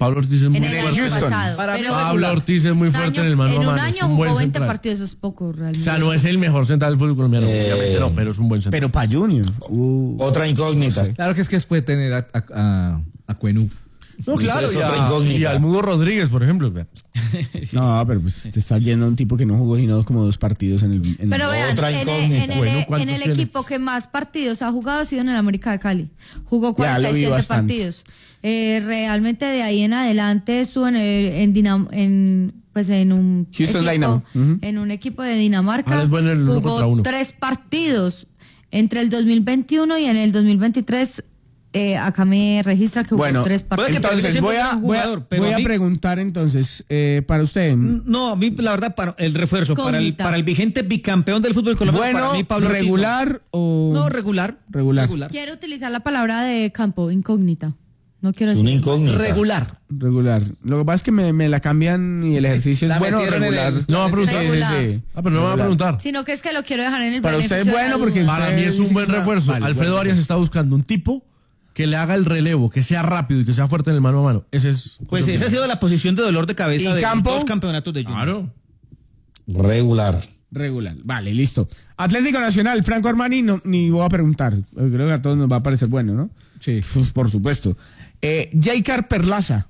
Pablo Ortiz es muy En el año fuerte. pasado. Pero Pablo Ortiz es muy fuerte en el mano a En mano. un es año un buen jugó 20 central. partidos, eso es poco realmente. O sea, no es el mejor central del fútbol colombiano, obviamente no, pero es un buen central. Pero para Junior. Otra incógnita. Claro que es que puede tener a Cuenú. No, claro, es otra incógnita. y al Mudo Rodríguez, por ejemplo. No, pero pues te está yendo a un tipo que no jugó sino como 2 partidos en el. Pero vean, Otra en incógnita. Bueno, el ¿cuántos tiene? equipo que más partidos ha jugado ha sido en el América de Cali. Jugó Ya lo vi 47 bastante. partidos. Realmente de ahí en adelante estuvo en un Houston equipo, Dynamo. Ujú. en un equipo de Dinamarca. Ahora es bueno el uno contra Jugó uno. 3 partidos entre el 2021 y en el 2023. Acá me registra que jugó Bueno, 3 partidos. entonces siempre voy fue un jugador, pero a a mí- preguntar entonces, para usted, No, a mí la verdad, para el refuerzo, Incógnita. para el vigente bicampeón del fútbol colombiano, para bueno, mí Pablo Ortiz, regular o... No, regular. Regular. Quiero utilizar la palabra de campo, incógnita. No quiero Es decir. una incógnita. Regular. Regular. Lo que pasa es que me la cambian y el ejercicio La es bueno o metieron en regular. el- No va a preguntar. Regular. Ah, pero no me va a preguntar. Sino que es que lo quiero dejar en el Para usted es beneficio de bueno la porque duda. Para mí es un buen refuerzo. Vale, Alfredo bueno. Arias está buscando un tipo que le haga el relevo, que sea rápido y que sea fuerte en el mano a mano. Ese es. Pues esa ha sido la posición de dolor de cabeza ¿Y de Campo? 2 campeonatos de Junior. Claro. Regular. Regular. Vale, listo. Atlético Nacional, Franco Armani, no, ni voy a preguntar. Creo que a todos nos va a parecer bueno, ¿no? Sí. Pues, por supuesto. Jaycar Perlaza.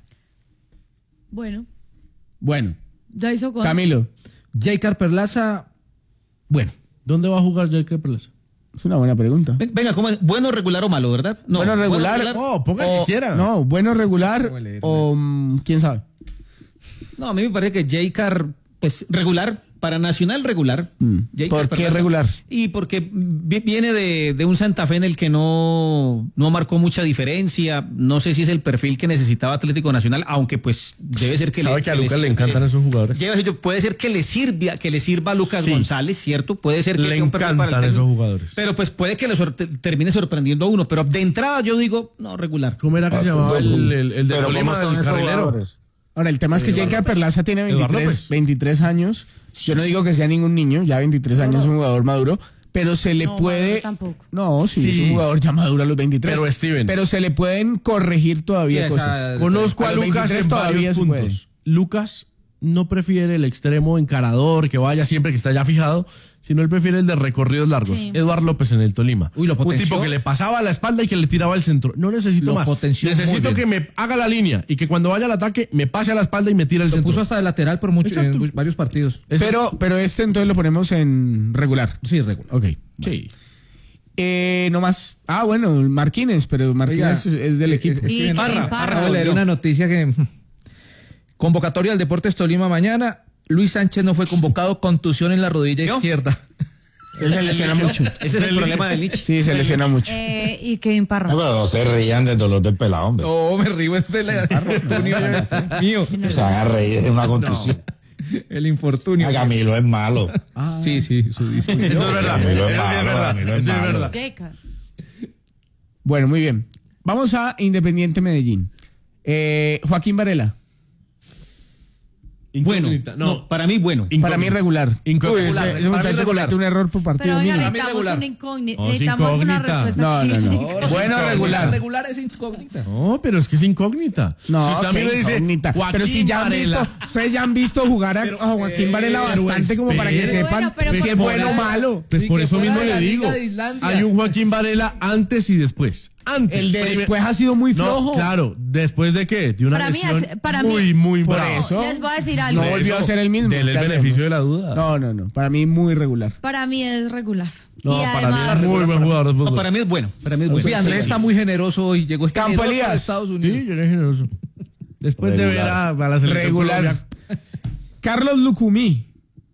Bueno, Bueno. ya hizo gol. Camilo. Jaycar Perlaza, bueno. ¿Dónde va a jugar Jake Perlaza? Es una buena pregunta. Venga, ¿cómo es? ¿Bueno, regular o malo, verdad? No, Bueno, regular. No, ponga el que quiera. No, bueno, regular o quién sabe. No, a mí me parece que Jaycar, pues regular, para Nacional regular. Jaycar ¿Por qué Perlaza. regular? Y porque viene de un Santa Fe en el que no marcó mucha diferencia. No sé si es el perfil que necesitaba Atlético Nacional, aunque pues debe ser que Sabe que a Lucas le encantan esos jugadores. Puede ser que le sirva a Lucas Sí. González, ¿cierto? Puede ser que Le sea un perfil para el encantan técnico. esos jugadores. Pero pues puede que termine sorprendiendo a uno. Pero de entrada yo digo, no, regular. ¿Cómo era que se llamaba el de Pero ¿cómo Tolima, son el esos carrilero? jugadores? Ahora, el tema es que Jaycar Perlaza tiene Eduardo López. 23 años. Yo no digo que sea ningún niño, ya 23 años es un jugador maduro, pero se le No, puede... maduro tampoco. No, sí, es Sí. un jugador ya maduro a los 23. Pero, Steven. Pero se le pueden corregir todavía Sí, cosas. Conozco a A los Lucas 23 en todavía varios se puede. puntos. Lucas no prefiere el extremo encarador que vaya siempre que está ya fijado, sino él prefiere el de recorridos largos. Sí. Eduardo López en el Tolima. Uy, lo un potenció. tipo que le pasaba a la espalda y que le tiraba al centro. No necesito Lo más. potenció muy Necesito bien. que me haga la línea y que cuando vaya al ataque me pase a la espalda y me tire al Lo centro. puso hasta de lateral por mucho, Exacto. en varios partidos. Pero este entonces lo ponemos en regular. Sí, regular. Ok. Sí. No más. Ah, bueno, Marquínez, pero Marquínez Oiga, es del equipo. Y Steven Kevin Parra. Acabo de leer una noticia que... Convocatoria al Deportes Tolima mañana. Luis Sánchez no fue convocado, contusión en la rodilla izquierda. Se lesiona mucho. Ese es el problema del Lich. Sí, se lesiona mucho. Y Kevin Parra. No, pero no se reían del dolor del pelado, hombre. No, me río, este es el infortunio mío. Se van a reír de una contusión. El infortunio. A Camilo es malo. Sí, sí, eso dice. Eso es verdad. Camilo es Eso sí es malo, verdad. Camilo es Eso es malo. verdad. Jaycar. Bueno, muy bien. Vamos a Independiente Medellín. Joaquín Varela. Bueno, Incógnita. no, para mí bueno. Para mí regular. Incógnita. Uy, ese Para mí muchacho regular. comete un error por Pero partido. oiga, mínimo. necesitamos regular. una incógnita. No, es Necesitamos una incógnita. respuesta. No, aquí. no, no. Bueno, regular. Regular es incógnita. No, pero es que es incógnita. No, si usted a mí qué me dice, incógnita. Joaquín Pero si ya han Varela, visto, ustedes ya han visto jugar a Joaquín Varela pero bastante como para que espere. sepan Pero si es por bueno o eso- malo. Pues Ni por que eso fuera mismo de la le Liga digo, de Islandia. hay un Joaquín Varela antes y después. Antes. El de después ha sido muy No, flojo. claro, ¿después de qué? De una Para mí lesión es- para muy, mí- muy Por brava. eso. Les voy a decir algo. No volvió a ser el mismo. Dele el ¿Qué beneficio hacemos? de la duda. No. Para mí muy regular. Para mí es regular. No, y para mí además, es muy buen jugador de fútbol. No, para mí es bueno. Para mí es bueno. Uy, Andrés está muy generoso hoy. Llegó Campo generoso Elías. de Estados Unidos. Sí, yo era generoso. Después de ver a la selección Regular. Colombia. Carlos Lucumí.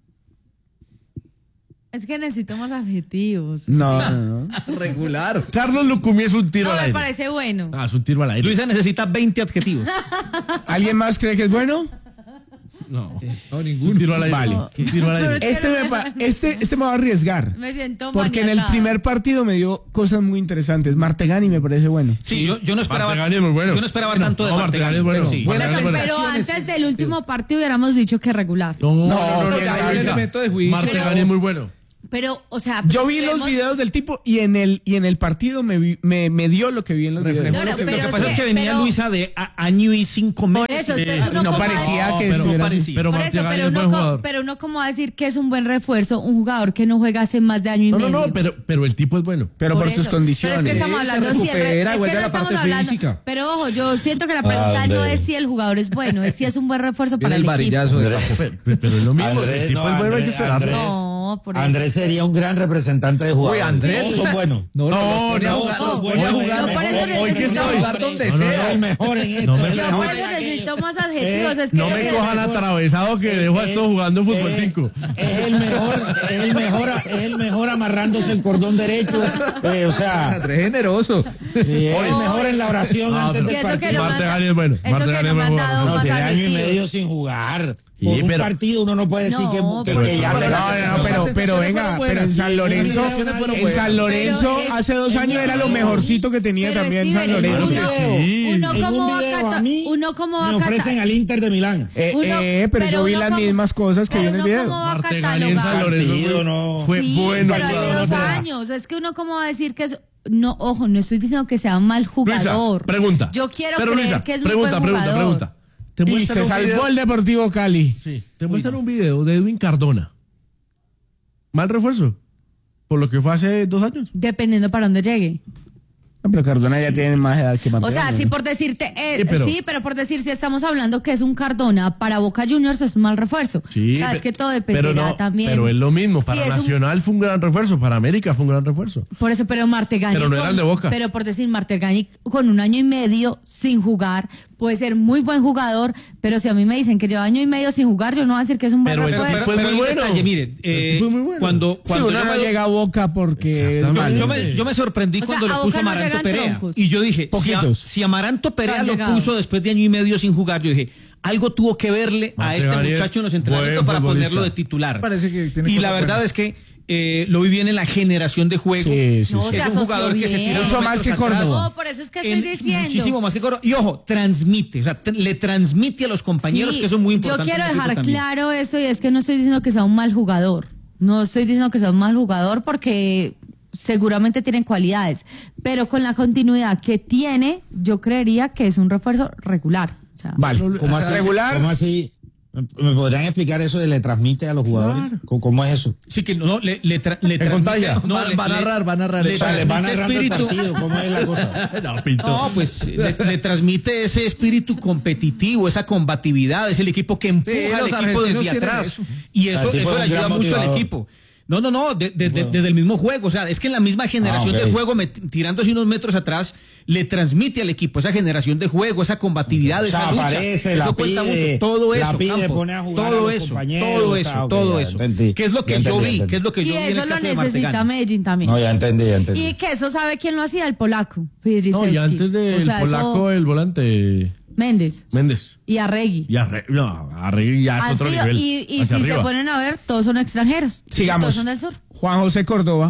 es que necesito más adjetivos. No. Regular. Carlos Lucumí es un tiro No al me aire. parece bueno. Ah, es un tiro al aire. Luisa necesita 20 adjetivos. ¿Alguien más cree que es bueno? No, No, un ninguno. tiro al aire. Vale. Un tiro al aire. Este me va a arriesgar. Me siento Porque en el maniatada. primer partido me dio cosas muy interesantes. Martegani me parece bueno. Sí, yo no esperaba. Martegani es muy bueno. Yo no esperaba tanto de No, Martegani es bueno. pero sí. Buenas Pero, acciones. pero antes del último partido hubiéramos dicho que regular. No, ya hay un Luisa. elemento de juicio. Martegani es muy bueno. Pero, o sea, Yo pues, vi los vemos- videos del tipo y en el partido me dio lo que vi en los videos. No, no, Lo que pero pasa es que venía pero- Luisa de año y 5 meses. Por eso, entonces uno No como parecía va- que pero estuviera así. parecía. Pero Por eso, Martegani pero es buen jugador. uno como va a decir que es un buen refuerzo, un jugador que no juega hace más de año y No, medio. pero el tipo es bueno. Pero por eso. sus condiciones. Pero es que estamos Se hablando si el recupera, es que vuelve no a la estamos parte hablando- física. Pero ojo, yo siento que la pregunta no Andrés. es si el jugador es bueno, es si es un buen refuerzo Viene para el el equipo. varillazo de Andrés, Pero es lo mismo. Andrés, el tipo no, es bueno, hay que Andrés, esperarlo. Andrés. No, por eso. Andrés sería un gran representante de jugadores. Uy, Andrés. Todos son buenos. No, No, pone a no, jugar, todos pone buenos, a jugar, no, por eso hoy que necesito- a estoy. jugar donde No, no, sea. Es el mejor en esto. No me- es el Yo mejor por eso en aquello. necesito más adjetivos. Es que No yo me quiero- cojan atravesado que dejo a estos jugando fútbol 5. Es el mejor amarrándose el cordón derecho. O sea, Andrés generoso. es el mejor en la oración No, antes pero- Y del eso que partido. no me han Martegani da- es bueno, Eso que Martegani no es me han buen dado jugador. No, más tiene año y adjetivos. medio sin jugar. Sí, Por un pero- partido uno no puede decir No, que pero- ya pero- se la- Pero venga, pero en San Lorenzo, en San Lorenzo Pero es- hace 2 años era lo mejorcito que tenía Pero también Steven, San Lorenzo. uno- sí. Uno En como un va a video cata- a mí uno como va me a cata- ofrecen al Inter de Milán. Pero yo vi uno las como- mismas cosas que vi en el pero uno video. como va a Martegani en San catalogar. Lorenzo Partido, no. fue Sí, bueno. pero hace jugador. 2 años. Es que uno cómo va a decir que es... No, ojo, no estoy diciendo que sea un mal jugador. Luisa, pregunta. Yo quiero Pero, creer Luisa, que es pregunta, un buen jugador. pregunta. Te Y muestran se un salvó video- el Deportivo Cali. Sí, te muestran un video de Edwin Cardona. Mal refuerzo. Por lo que fue hace 2 años. Dependiendo para dónde llegue. No, pero Cardona ya tiene más edad que O Martegani. sea, sí ¿no? por decirte, Sí, pero- por decir, si estamos hablando que es un Cardona para Boca Juniors es un mal refuerzo. Sí, o sea, es que todo pero dependerá no, también. Pero es lo mismo. Si Para es un- Nacional fue un gran refuerzo. Para América fue un gran refuerzo. Por eso, pero Martegani. Pero no era el de Boca. Pero por decir, Martegani con 1 año y medio sin jugar, puede ser muy buen jugador, pero si a mí me dicen que lleva 1 año y medio sin jugar, yo no voy a decir que es un buen Pero el refuerzo. tipo es muy hay un bueno. detalle, mire, El tipo es muy bueno. cuando Sí, yo uno no me- llega a Boca porque es Exactamente. malo. yo me sorprendí O sea, cuando a lo Boca puso no Amaranto llegan Perea. troncos. Y yo dije, Poquitos. si Amaranto Perea Han lo llegado. puso después de 1 año y medio sin jugar, yo dije, algo tuvo que verle a este Martegani es muchacho en los entrenamientos buen para futbolista. ponerlo de titular. Parece que tiene y cosas la verdad buenas. es que lo vi bien en la generación de juego. Sí, sí, No, sí. se Es un asoció jugador que se bien. tira Mucho unos más que metros atrás. Córdoba. No, por eso es que estoy diciendo. Muchísimo más que Córdoba. Y ojo, transmite, o sea, le transmite a los compañeros Sí, que son muy importantes. Yo quiero en el equipo dejar también. claro eso y es que no estoy diciendo que sea un mal jugador. No estoy diciendo que sea un mal jugador porque seguramente tienen cualidades, pero con la continuidad que tiene, yo creería que es un refuerzo regular. O sea, Vale, ¿Cómo así? regular. ¿Cómo así? ¿Me podrían explicar eso de le transmite a los jugadores? ¿Cómo es eso? Sí, que no, le transmite. contagia. No, Va a narrar. le O sea, le van transmite narrando el espíritu. partido, ¿cómo es la cosa? No, Pinto. No, pues le transmite ese espíritu competitivo, esa combatividad, es el equipo que empuja al los equipo argentinos desde tienen atrás. eso. Y El eso tipo es le un ayuda gran mucho al motivador. equipo. No, desde el mismo juego. O sea, es que en la misma generación ok. de juego, tirándose unos metros atrás, le transmite al equipo esa generación de juego, esa combatividad, O sea, esa lucha. aparece, eso la cuenta pide, mucho. Todo la eso, pide, Campo. pone a jugar todo a los eso, compañeros, todo eso, ok, todo ya eso. entendí. ¿Qué es lo que Ya yo entendí, vi? entendí. ¿Qué es lo que y yo vi en eso el lo caso de necesita Martegani? Medellín también. No, ya entendí. Y que eso sabe quién lo hacía, el polaco. No, y antes del polaco, el volante Méndez Méndez. y Arregui. Y Arregui ya es otro Así, nivel. y hacia si arriba. se ponen a ver, todos son extranjeros. Sigamos. Todos son del sur. Juan José Córdoba.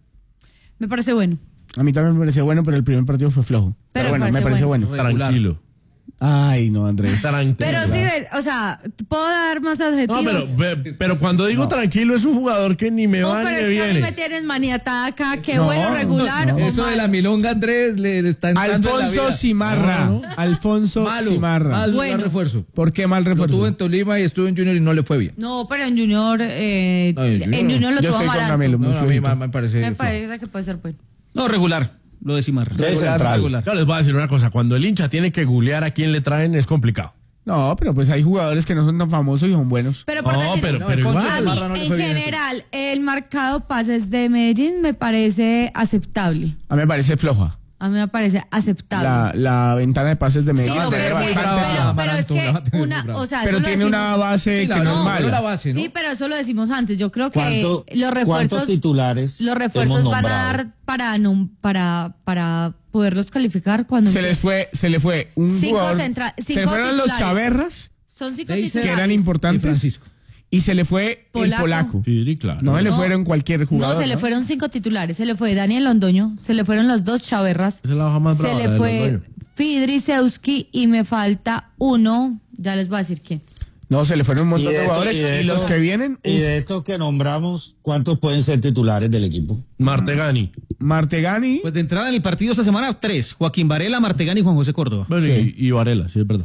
Me parece bueno. A mí también me pareció bueno, pero el primer partido fue flojo. Pero bueno, me pareció bueno. Tranquilo. Ay, no, Andrés. Tranquilo. Pero sí, o sea, puedo dar más adjetivos. No, pero cuando digo tranquilo es un jugador que ni me No, va pero ni es me que a mí viene. me tienen maniatada acá, qué No, bueno, regular no. o Eso de mal. la milonga, Andrés, le está entrando en la Alfonso vida. Cimarra. No. Alfonso Malo, Cimarra. mal Bueno. refuerzo. ¿Por qué mal Lo refuerzo? tuvo en Tolima y estuvo en Junior y no le fue bien. No, pero en Junior, No, en Junior en Junior lo Yo tuvo estoy con Amaranto. Camilo. No, muy a mí flojito. me parece. Me flojo. parece que puede ser bueno. No, regular, lo de Cimarra. Es central. Regular. Yo les voy a decir una cosa, cuando el hincha tiene que googlear a quién le traen es complicado. No, pero pues hay jugadores que no son tan famosos y son buenos. Pero por No, decir, pero el Concha igual. a mí, Cimarra no le en fue bien. general, el marcado pases de Medellín me parece aceptable. A mí me parece floja. A mí me parece aceptable. La ventana de pases de Sí, Medellín. no, tiene pero, es que- bastante pero- floja. pero es Amaranto, que la va a tener una, muy brava. o sea, Pero eso lo tiene una decimos- base Sí, que la- no es no, mala. pero la base, ¿no? Sí, pero eso lo decimos antes. Yo creo que ¿Cuántos los refuerzos, titulares los refuerzos hemos van a nombrado? dar para poderlos calificar cuando Se le fue un Cinco jugador. cinco Se le fueron los titulares. Chaverras, son 5 Deiser, que titulares. eran importantes. Y Francisco. Y se le fue el Polaco. polaco. Sí, claro. No se le No. fueron cualquier jugador. No, se le fueron 5 titulares. Se le fue Daniel Londoño, se le fueron los 2 Chaverras, Esa es la hoja más se brava, le la de fue Londoño. Fidrisewski y me falta uno. Ya les voy a decir quién. No, se le fueron un montón Y de de jugadores. estos- y de Y los estos- que vienen, Y de estos que nombramos, ¿cuántos pueden ser titulares del equipo? Martegani. Martegani. Pues de entrada en el partido esta semana, 3. Joaquín Varela, Martegani y Juan José Córdoba. Bueno, Sí. y Varela, sí, es verdad.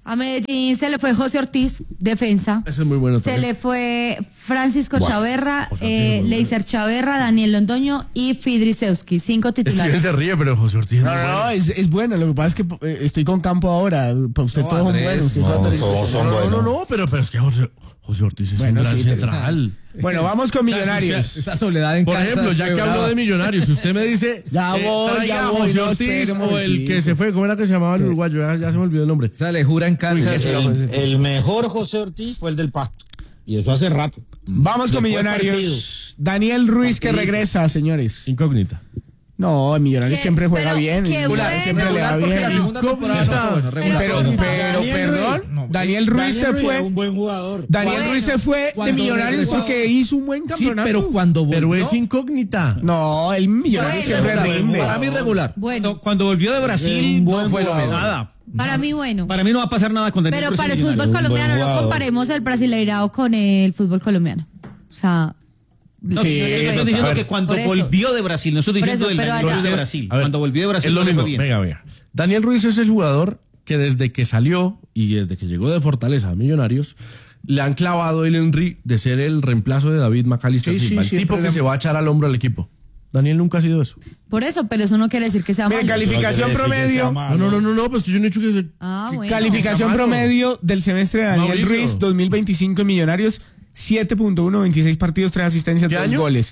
A Medellín se le fue José Ortiz, defensa. Ese es muy bueno Se también. le fue Francisco Chaverra, José Ortiz es muy Leiser Chaverra, Daniel Londoño y Fidrisewski. 5 Steven titulares. se ríe, pero José Ortiz es muy bueno. No, es bueno. Lo que pasa es que estoy con Campo ahora. Para usted No, todos son Andrés, buenos. Usted no, es Andrés. todos son No, buenos. pero es que José Ortiz es Bueno, un gran sí, pero- central. Bueno, vamos con Millonarios. Esa soledad en Por Kansas ejemplo, ya fue que hablo brava. de Millonarios, si usted me dice Ya voy, traiga ya a voy, José no, Ortiz espere un o el momentico. que se fue, ¿cómo era que se llamaba el uruguayo? Ya se me olvidó el nombre. O sea, le jura en Kansas. El mejor José Ortiz fue el del Pasto. Y eso hace rato. Vamos con Después Millonarios. Daniel Ruiz que Partidito. regresa, señores. Incógnita. No, Millonarios Qué- siempre juega pero bien. qué Millonarios siempre le va Regular, porque la bien. segunda temporada no fue bueno, regular. Pero, Daniel perdón, No, Daniel Ruiz se Daniel fue. es un buen jugador. Daniel Bueno. Ruiz se fue de Cuando Millonarios regresó. porque hizo un buen Sí, campeonato. pero cuando volvió. Pero es incógnita. No, el Millonarios Bueno. siempre rinde. Para mí regular. Bueno, Cuando volvió de Brasil, Un no buen fue lo jugador. mismo. Nada. para mí bueno. Para mí no va a pasar nada con Daniel Pero Ruiz para el en fútbol Millonarios. Un buen colombiano no jugador. comparemos el brasileirao con el fútbol colombiano. O sea, No, Sí, yo estoy a diciendo ver, que cuando por eso. volvió de Brasil, no estoy Por diciendo eso, del pero Daniel allá- Ruiz de Brasil. A ver, Cuando volvió de Brasil es lo no le mismo. fue bien. Venga. Daniel Ruiz es el jugador que desde que salió y desde que llegó de Fortaleza a Millonarios, le han clavado el Henry de ser el reemplazo de David McAllister Sí, sí, Silva, el siempre tipo le que han- se va a echar al hombro al equipo. Daniel nunca ha sido eso. por eso, pero eso no quiere decir que sea Mire, malo. calificación Eso no quiere decir que sea promedio. malo. No, pues que yo no he dicho que se... Ah, bueno. Calificación Está malo. promedio del semestre de Daniel Mauricio. Ruiz 2025 en Millonarios 7.1, 26 partidos, 3 asistencias, ¿Qué 2 año? goles.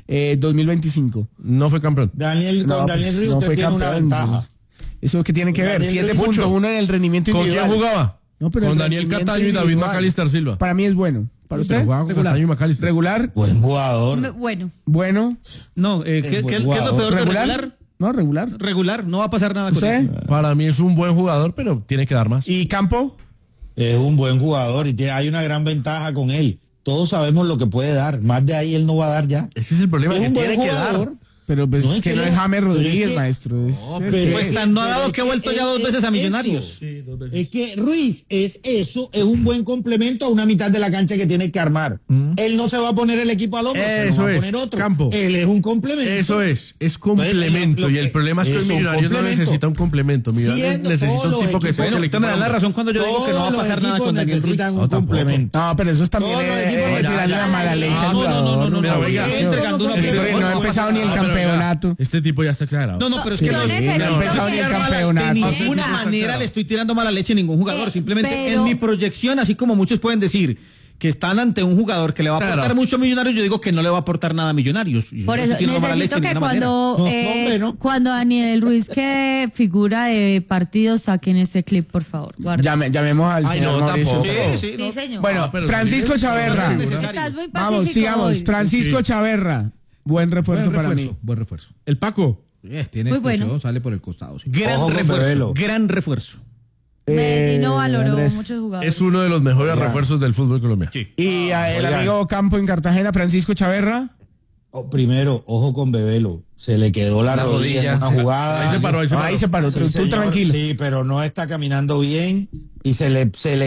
2025. No fue campeón. Daniel, con No, Daniel pues, Ruiz no usted fue tiene una campeón. ventaja. ¿Eso qué tiene que ver? Daniel Ruiz 7.1 en el rendimiento ¿Con quién individual. jugaba? No, pero Con el Daniel rendimiento Cataño y David individual. McAllister Silva. Para mí es bueno. ¿Para Pero usted? jugaba con Regular. Cataño y McAllister. Regular. Buen jugador. Bueno, Bueno. No, ¿qué buen es lo jugador. peor de Regular. regular? No, regular. Regular, no va a pasar nada con ¿Usted? él. Para mí es un buen jugador, pero tiene que dar más. ¿Y Campo? Es un buen jugador y hay una gran ventaja con él. Todos sabemos lo que puede dar. Más de ahí él no va a dar ya. Ese es el problema, Es que un buen tiene que jugador. dar. Pero pues No, es es que que no le- es James pero es Rodríguez, que- maestro. Es- Pero Pues es tan no ha pero dado es que ha vuelto ya dos veces a eso. Millonarios. Es que Ruiz es eso, es un buen complemento a una mitad de la cancha que tiene que armar. Él no se va a poner el equipo al hombro, se lo Eso va a es, poner otro. Campo. Él es un complemento. Eso es complemento. Lo Y el que- problema es que el es un Millonarios no complemento. necesita un complemento. Millonarios Siendo necesita todos un los tipo que equipos- sea Bueno, el usted me da la razón cuando yo digo que no va a Todos pasar los nada equipos con Daniel Ruiz. necesitan un No, tampoco. complemento. No, pero eso es también Todos los equipos tirarle la ya, mala ya, leche ya. al No, no, no, jugador. no, Mira, no, oiga, porque entregando una Sí, pero no ha empezado ni el pero campeonato. Este tipo ya está exagerado. No, pero es que Yo no, necesito no ha empezado ni el campeonato. de ninguna Venga. manera le estoy tirando mala leche a ningún jugador. Simplemente pero- en mi proyección, así como muchos pueden decir que están ante un jugador que le va a aportar Claro. mucho a Millonarios, yo digo que no le va a aportar nada a Millonarios. Yo por no eso estoy tirando mala necesito leche de que ninguna manera. cuando, No, hombre, no. cuando Daniel Ruiz quede figura de partidos, saquen ese clip, por favor. Guarda. Llamemos al Ay, señor no, Mauricio. tampoco. Sí, Sí, señor. Bueno, pero Francisco sí, Chaverra. no es necesario. Estás muy Vamos, pacífico sigamos. hoy. Francisco Sí. Chaverra. Buen refuerzo para mí. Buen refuerzo. El Paco. Tiene Muy bueno. expulsión, sale por el costado. Sí. Gran Ojo con refuerzo. Bebelo. Gran refuerzo. Medellín no valoró Andrés. muchos jugadores. Es uno de los mejores refuerzos del fútbol colombiano. Y el Oigan. amigo Campo en Cartagena, Francisco Chaverra. Primero, ojo con Bebelo. Se le quedó la rodilla en una sí. jugada. Ahí se paró, ahí se paró. Ahí se paró. Sí, Tú señor, tranquilo. Sí, pero no está caminando bien y se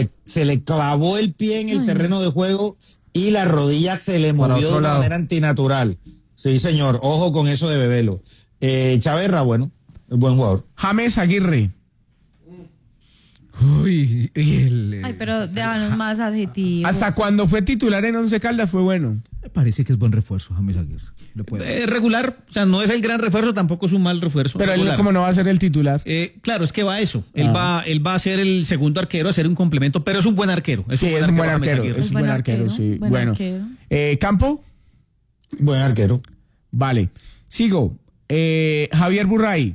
le clavó el pie en el terreno de juego y la rodilla se le Para movió de otro una lado. manera antinatural. Sí, señor. Ojo con eso de Bebelo. Chaverra, bueno, es buen jugador. James Aguirre. Uy, y Ay, pero déjanos más adjetivos. Hasta cuando fue titular en Once Caldas fue bueno. me parece que es buen refuerzo, James Aguirre. Le puede- Regular, o sea, no es el gran refuerzo, tampoco es un mal refuerzo. Pero él regular. como no va a ser el titular. Claro, es que va a eso. Él va a ser el segundo arquero, a ser un complemento, pero es un buen arquero. Sí, es un buen James arquero. Aguirre. Es un buen arquero, sí. buen Bueno. arquero. Campo. Buen arquero. Vale. Sigo. Javier Burray.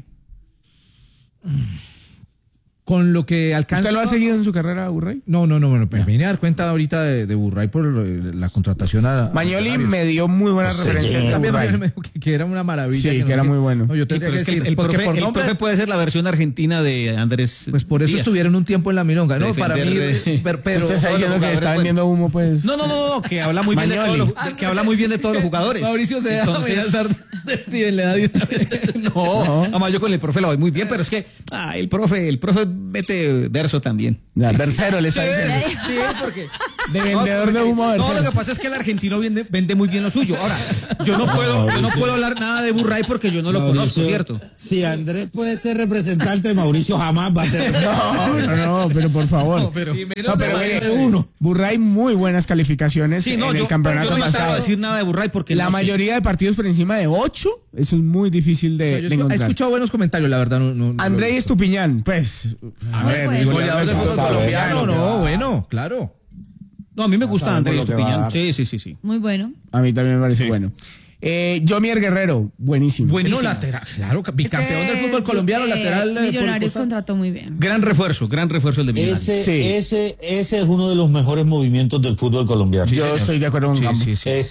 Con lo que alcanza. ¿Usted lo ha seguido en su carrera, Burray? No, me vine a dar cuenta ahorita de Burray por la contratación a Mañoli Millonarios. me dio muy buenas No sé referencias quién de es. También Burray. me dijo que era una maravilla. Sí, no que era sé muy qué. bueno. No, yo Sí, tendría pero que es que decir, el porque profe, por el nombre, profe puede ser la versión argentina de Andrés. pues por eso Díaz. estuvieron un tiempo en la milonga. No, para mí, Defender, pero Usted está todos diciendo los que está jugadores, vendiendo humo, pues. No, que habla muy bien de todos Mañoli. los, que habla muy bien de todos los jugadores. Mauricio se deja Entonces, amenazar de Steven, le da de una vez. No, además yo con el profe lo voy muy bien, pero es que el profe mete verso también. Ya, Bercero le está diciendo. Sí, porque De vendedor de humo. No, Berserk. lo que pasa es que el argentino vende muy bien lo suyo. Ahora, yo no puedo hablar nada de Burray porque yo no lo conozco, ¿cierto? Si Andrés puede ser representante, Mauricio jamás va a ser representante. No, pero por favor. No, pero- No, pero uno. Burray muy buenas calificaciones Sí, no, en el yo campeonato no me atrevo a pasado. decir nada de Burray porque La no sé. mayoría de partidos por encima de 8, eso es muy difícil de, Yo de he encontrar. escuchado buenos comentarios, la verdad. No, André Estupiñán, pues. A Muy ver, bueno. el goleador del fútbol Sabe, colombiano, sabe, no, sabe. bueno, claro. No, a mí me gusta sabemos Andrés lo que va a Estupiñán. dar. Sí. Muy bueno. A mí también me parece bueno. Jomier Guerrero, buenísimo. Buenísimo. Bueno, lateral, claro, bicampeón Ese, del fútbol colombiano, lateral. por el Millonarios costado. contrató muy bien. Gran refuerzo el de Millonarios. Ese es uno de los mejores movimientos del fútbol colombiano. Yo estoy de acuerdo con Gambo.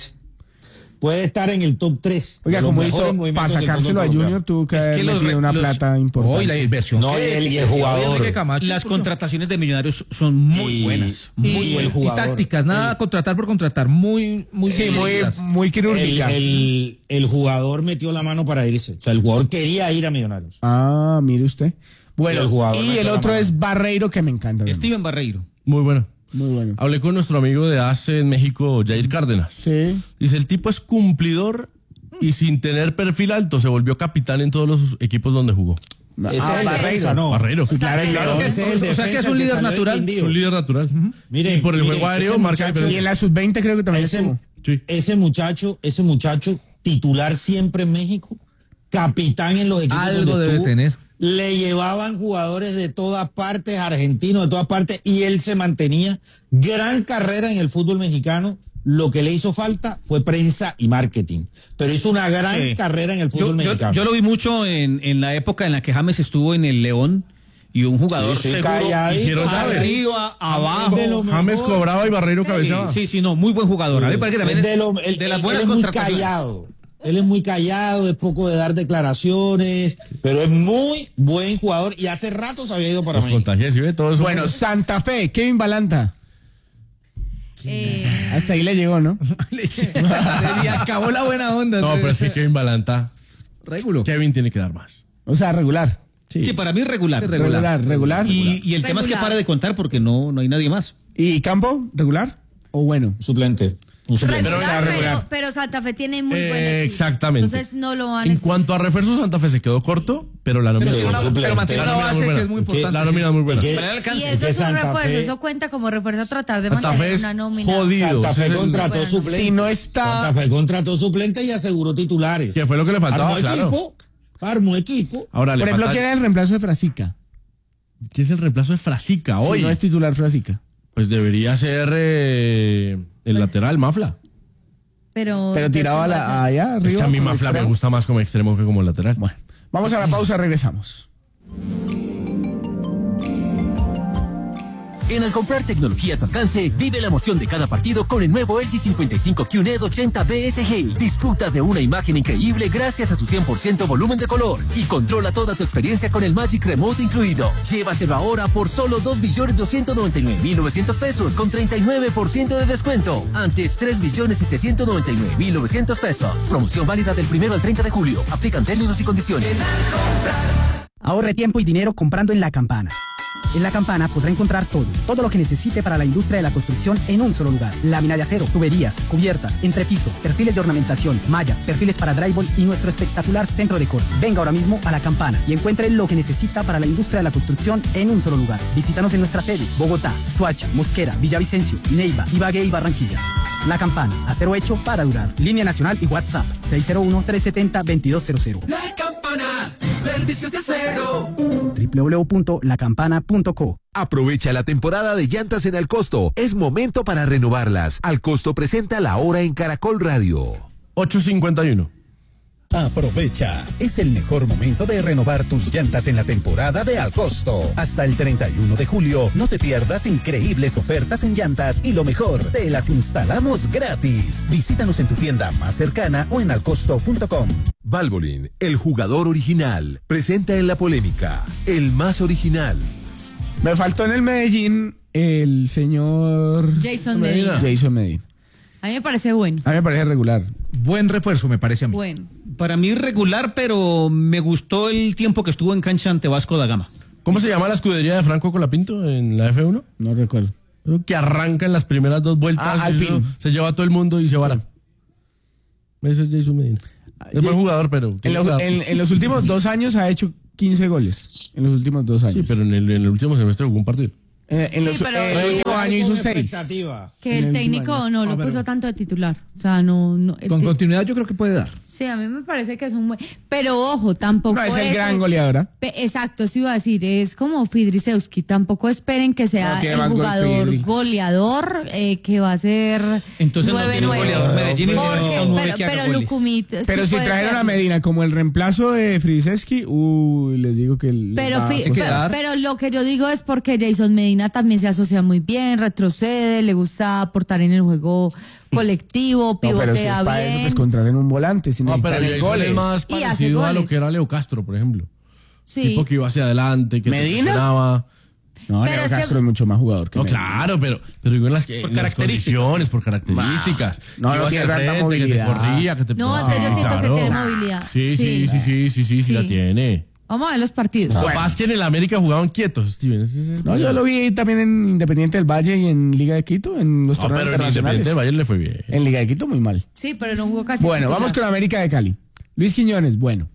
Puede estar en el top 3. Oiga, como hizo, para sacárselo a Junior tuvo que Es que haber los metido una los- plata importante. Hoy la inversión. No, que- y el que- jugador. Enrique Camacho, Las ¿por qué? contrataciones de Millonarios son muy buenas. Y el Y jugador. tácticas, nada contratar por contratar, muy Sí, muy, dirigidas. muy quirúrgica. El jugador metió la mano para irse. O sea, el jugador quería ir a Millonarios. Ah, mire usted. Bueno, Y el jugador y metió el la otro mano. es Barreiro, que me encanta. también. Steven Barreiro. Muy bueno. Muy bueno. Hablé con nuestro amigo de ACE en México, Jair Cárdenas. Sí. Dice, el tipo es cumplidor y sin tener perfil alto se volvió capitán en todos los equipos donde jugó. Ese es el defensa, ¿no? Barreiro. Sí, claro, Claro claro. Ese es el o sea que defensa es un líder salió de natural. Quindío. Es un líder natural. Miren, y por el miren, juego aéreo ese marca muchacho- Y en diferencia. la sub-20 creo que también estuvo. Sí. Ese muchacho titular siempre en México, capitán en los equipos Algo donde debe estuvo, tener. le llevaban jugadores de todas partes, argentinos de todas partes, y él se mantenía. Gran carrera en el fútbol mexicano. Lo que le hizo falta fue prensa y marketing, pero hizo una gran Sí. carrera en el fútbol mexicano. Yo lo vi mucho en la época en la que James estuvo en el León y un jugador Sí, sí, seguro, calladito, hicieron arriba, abajo. de lo James mejor. cobraba y Barreiro cabeceaba. Sí, no, muy buen jugador. A mí me parece que también de de las él buenas es muy contrataciones. callado. Él es muy callado, es poco de dar declaraciones, pero es muy buen jugador y hace rato se había ido para Los México. contagios, ¿sí ve? Todo eso. Bueno, Santa Fe, Kevin Balanta. Eh, Hasta ahí le llegó, ¿no? Se le acabó la buena onda. No, pero es que Kevin Balanta, Régulo. Kevin tiene que dar más. O sea, regular. Sí, para mí regular. Regular. Y el tema es que Regular. pare de contar porque no hay nadie más. ¿Y Campo? ¿Regular? ¿O bueno? Suplente. Un suplente. regular, regular. pero Santa Fe tiene muy buen equipo. Exactamente. Entonces no lo van a En cuanto a refuerzos, Santa Fe se quedó corto, pero la nómina Pero, Pero tiene una- suplente. pero mantiene una La nómina base muy buena. que es muy importante. La nómina es muy buena. ¿Y qué? Para el alcance. Y eso que es un Santa refuerzo, Fe- eso cuenta como refuerzo a tratar de Santa Fe mantener es una nómina. jodido. Santa Fe Ese es el- contrató bueno, suplente. Si no está... Santa Fe contrató suplente y aseguró titulares. Que fue lo que le faltaba, Armó claro. armó equipo. Ahora Por le ejemplo, falta... ¿quién es el reemplazo de Frasica? ¿Quién es el reemplazo de Frasica hoy? Si no es titular Frasica. Pues debería ser el lateral, Mafla. Pero Tirado a la, allá arriba. Es que a mí como Mafla me extremo. gusta más como extremo que como lateral. Bueno, vamos a la pausa, regresamos. En al comprar tecnología a tu alcance, vive la emoción de cada partido con el nuevo LG 55 QNED 80 BSG. Disfruta de una imagen increíble gracias a su 100% volumen de color y controla toda tu experiencia con el Magic Remote incluido. Llévatelo ahora por solo 2.299.900 pesos con 39% de descuento. Antes 3.799.900 pesos. Promoción válida del 1 al 30 de julio. Aplican términos y condiciones. Ahorre tiempo y dinero comprando en La Campana. En La Campana podrá encontrar todo lo que necesite para la industria de la construcción en un solo lugar. Lámina de acero, tuberías, cubiertas, entrepiso, perfiles de ornamentación, mallas, perfiles para drywall y nuestro espectacular centro de corte. Venga ahora mismo a La Campana y encuentre lo que necesita para la industria de la construcción en un solo lugar. Visítanos en nuestras sedes: Bogotá, Soacha, Mosquera, Villavicencio, Neiva, Ibagué y Barranquilla. La Campana, acero hecho para durar. Línea nacional y WhatsApp 601-370-2200. La Campana, servicios de acero. www.lacampana.co. Aprovecha la temporada de llantas en Alcosto. Es momento para renovarlas. Alcosto presenta La Hora en Caracol Radio. 8:51. Aprovecha, es el mejor momento de renovar tus llantas en la temporada de Alcosto. Hasta el 31 de julio, no te pierdas increíbles ofertas en llantas y lo mejor, te las instalamos gratis. Visítanos en tu tienda más cercana o en alcosto.com. Valvoline, el jugador original, presenta en la polémica, el más original. Me faltó en el Medellín el señor... Jason Medina. Jason Medina. A mí me parece bueno. A mí me parece regular. Buen refuerzo, me parece a mí. Bueno. Para mí regular, pero me gustó el tiempo que estuvo en cancha ante Vasco da Gama. ¿Cómo se llama la escudería de Franco Colapinto en la F1? No recuerdo. Eso que arranca en las primeras 2 vueltas. Alpine. Se lleva a todo el mundo y se vara. Eso es Jason Medina. Es buen jugador, pero... En los últimos 2 años ha hecho 15 goles. En los últimos 2 años. Sí, pero en el último semestre jugó un partido. En los el último año hizo 6. Que el técnico no lo puso tanto de titular. O sea, no Con continuidad yo creo que puede dar. Sí, a mí me parece que es un buen... Pero ojo, tampoco No es el gran goleador. Exacto, eso iba a decir, es como Fidrisewski. Tampoco esperen que sea No, tiene el más gol jugador Fidri. goleador que va a ser Entonces no 9-9. tiene goleador Medellín y Porque- necesita un 9 que haga pero goles. Lucumit sí Pero si puede trajeron ser. a Medina como el reemplazo de Frizeski, les digo que... Pero lo que yo digo es porque Jason Medina también se asocia muy bien, retrocede, le gusta aportar en el juego colectivo, No, pero si es pivotea para eso, bien. pues contraten un volante. Si No, pero necesitan Jason goles. es más Y hace parecido a lo goles. que era Leo Castro, por ejemplo. Sí. Tipo que iba hacia adelante, que te ¿Medina? presionaba. No, Pero Leo es que- Castro es mucho más jugador que No, Medina. claro, pero digo en las características. condiciones, por características. No, Que no iba tiene hacia el tanta frente, que te movilidad. corría, que te No, presionaba. yo siento que tiene movilidad. Sí, la Sí. tiene. Vamos a ver los partidos. Lo que pasa es que en el América jugaban quietos, Steven. No, yo lo vi también en Independiente del Valle y en Liga de Quito, en los No, torneos pero en Independiente internacionales. del Valle le fue bien. En Liga de Quito muy mal. Sí, pero no jugó casi Bueno, titular. vamos con América de Cali. Luis Quiñones, bueno.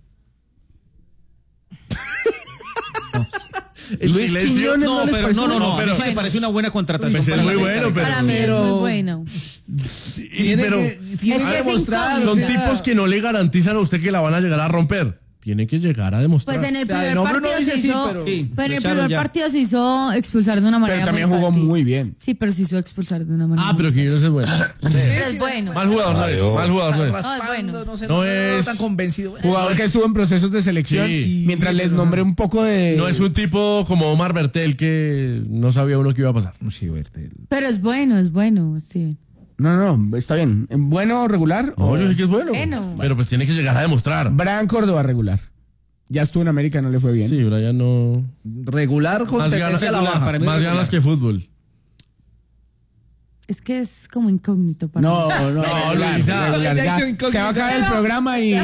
Luis Quiñones No, les pero parece no, bueno? a mí sí me parece una buena contratación. Pues es para muy la bueno, América. Para mí es pero- muy bueno. Pero tiene que demostrar, son tipos que no le garantizan a usted que la van a llegar a romper. Tiene que llegar a demostrar. Pues en el O sea, de primer nombre partido uno dice se sí, hizo, pero- Sí, pero en lo el echaron primer ya. partido se hizo expulsar de una manera Pero también muy jugó fácil. muy bien. Sí, pero se hizo expulsar de una manera. Ah, pero que yo no sé bueno. Pero es bueno. Mal jugador no es. Mal jugador no es. No, es bueno. No sé, No no veo es- tan convencido. Jugador que estuvo en procesos de selección. Sí. Mientras les nombré un poco de... No es un tipo como Omar Bertel que no sabía uno que iba a pasar. Sí, Bertel. Pero es bueno, sí. No, está bien. ¿Bueno o regular? No, yo sé que es bueno. Bueno. Pero pues tiene que llegar a demostrar. Brian Córdoba, regular. Ya estuvo en América, no le fue bien. Sí, ahora ya no. Regular con Más ganas, tendencia a la baja. para mí más regular. ganas que fútbol. Es que es como incógnito para No, mí. regular, Luisa. regular. Ya Ya hizo incógnito. se va a acabar el programa y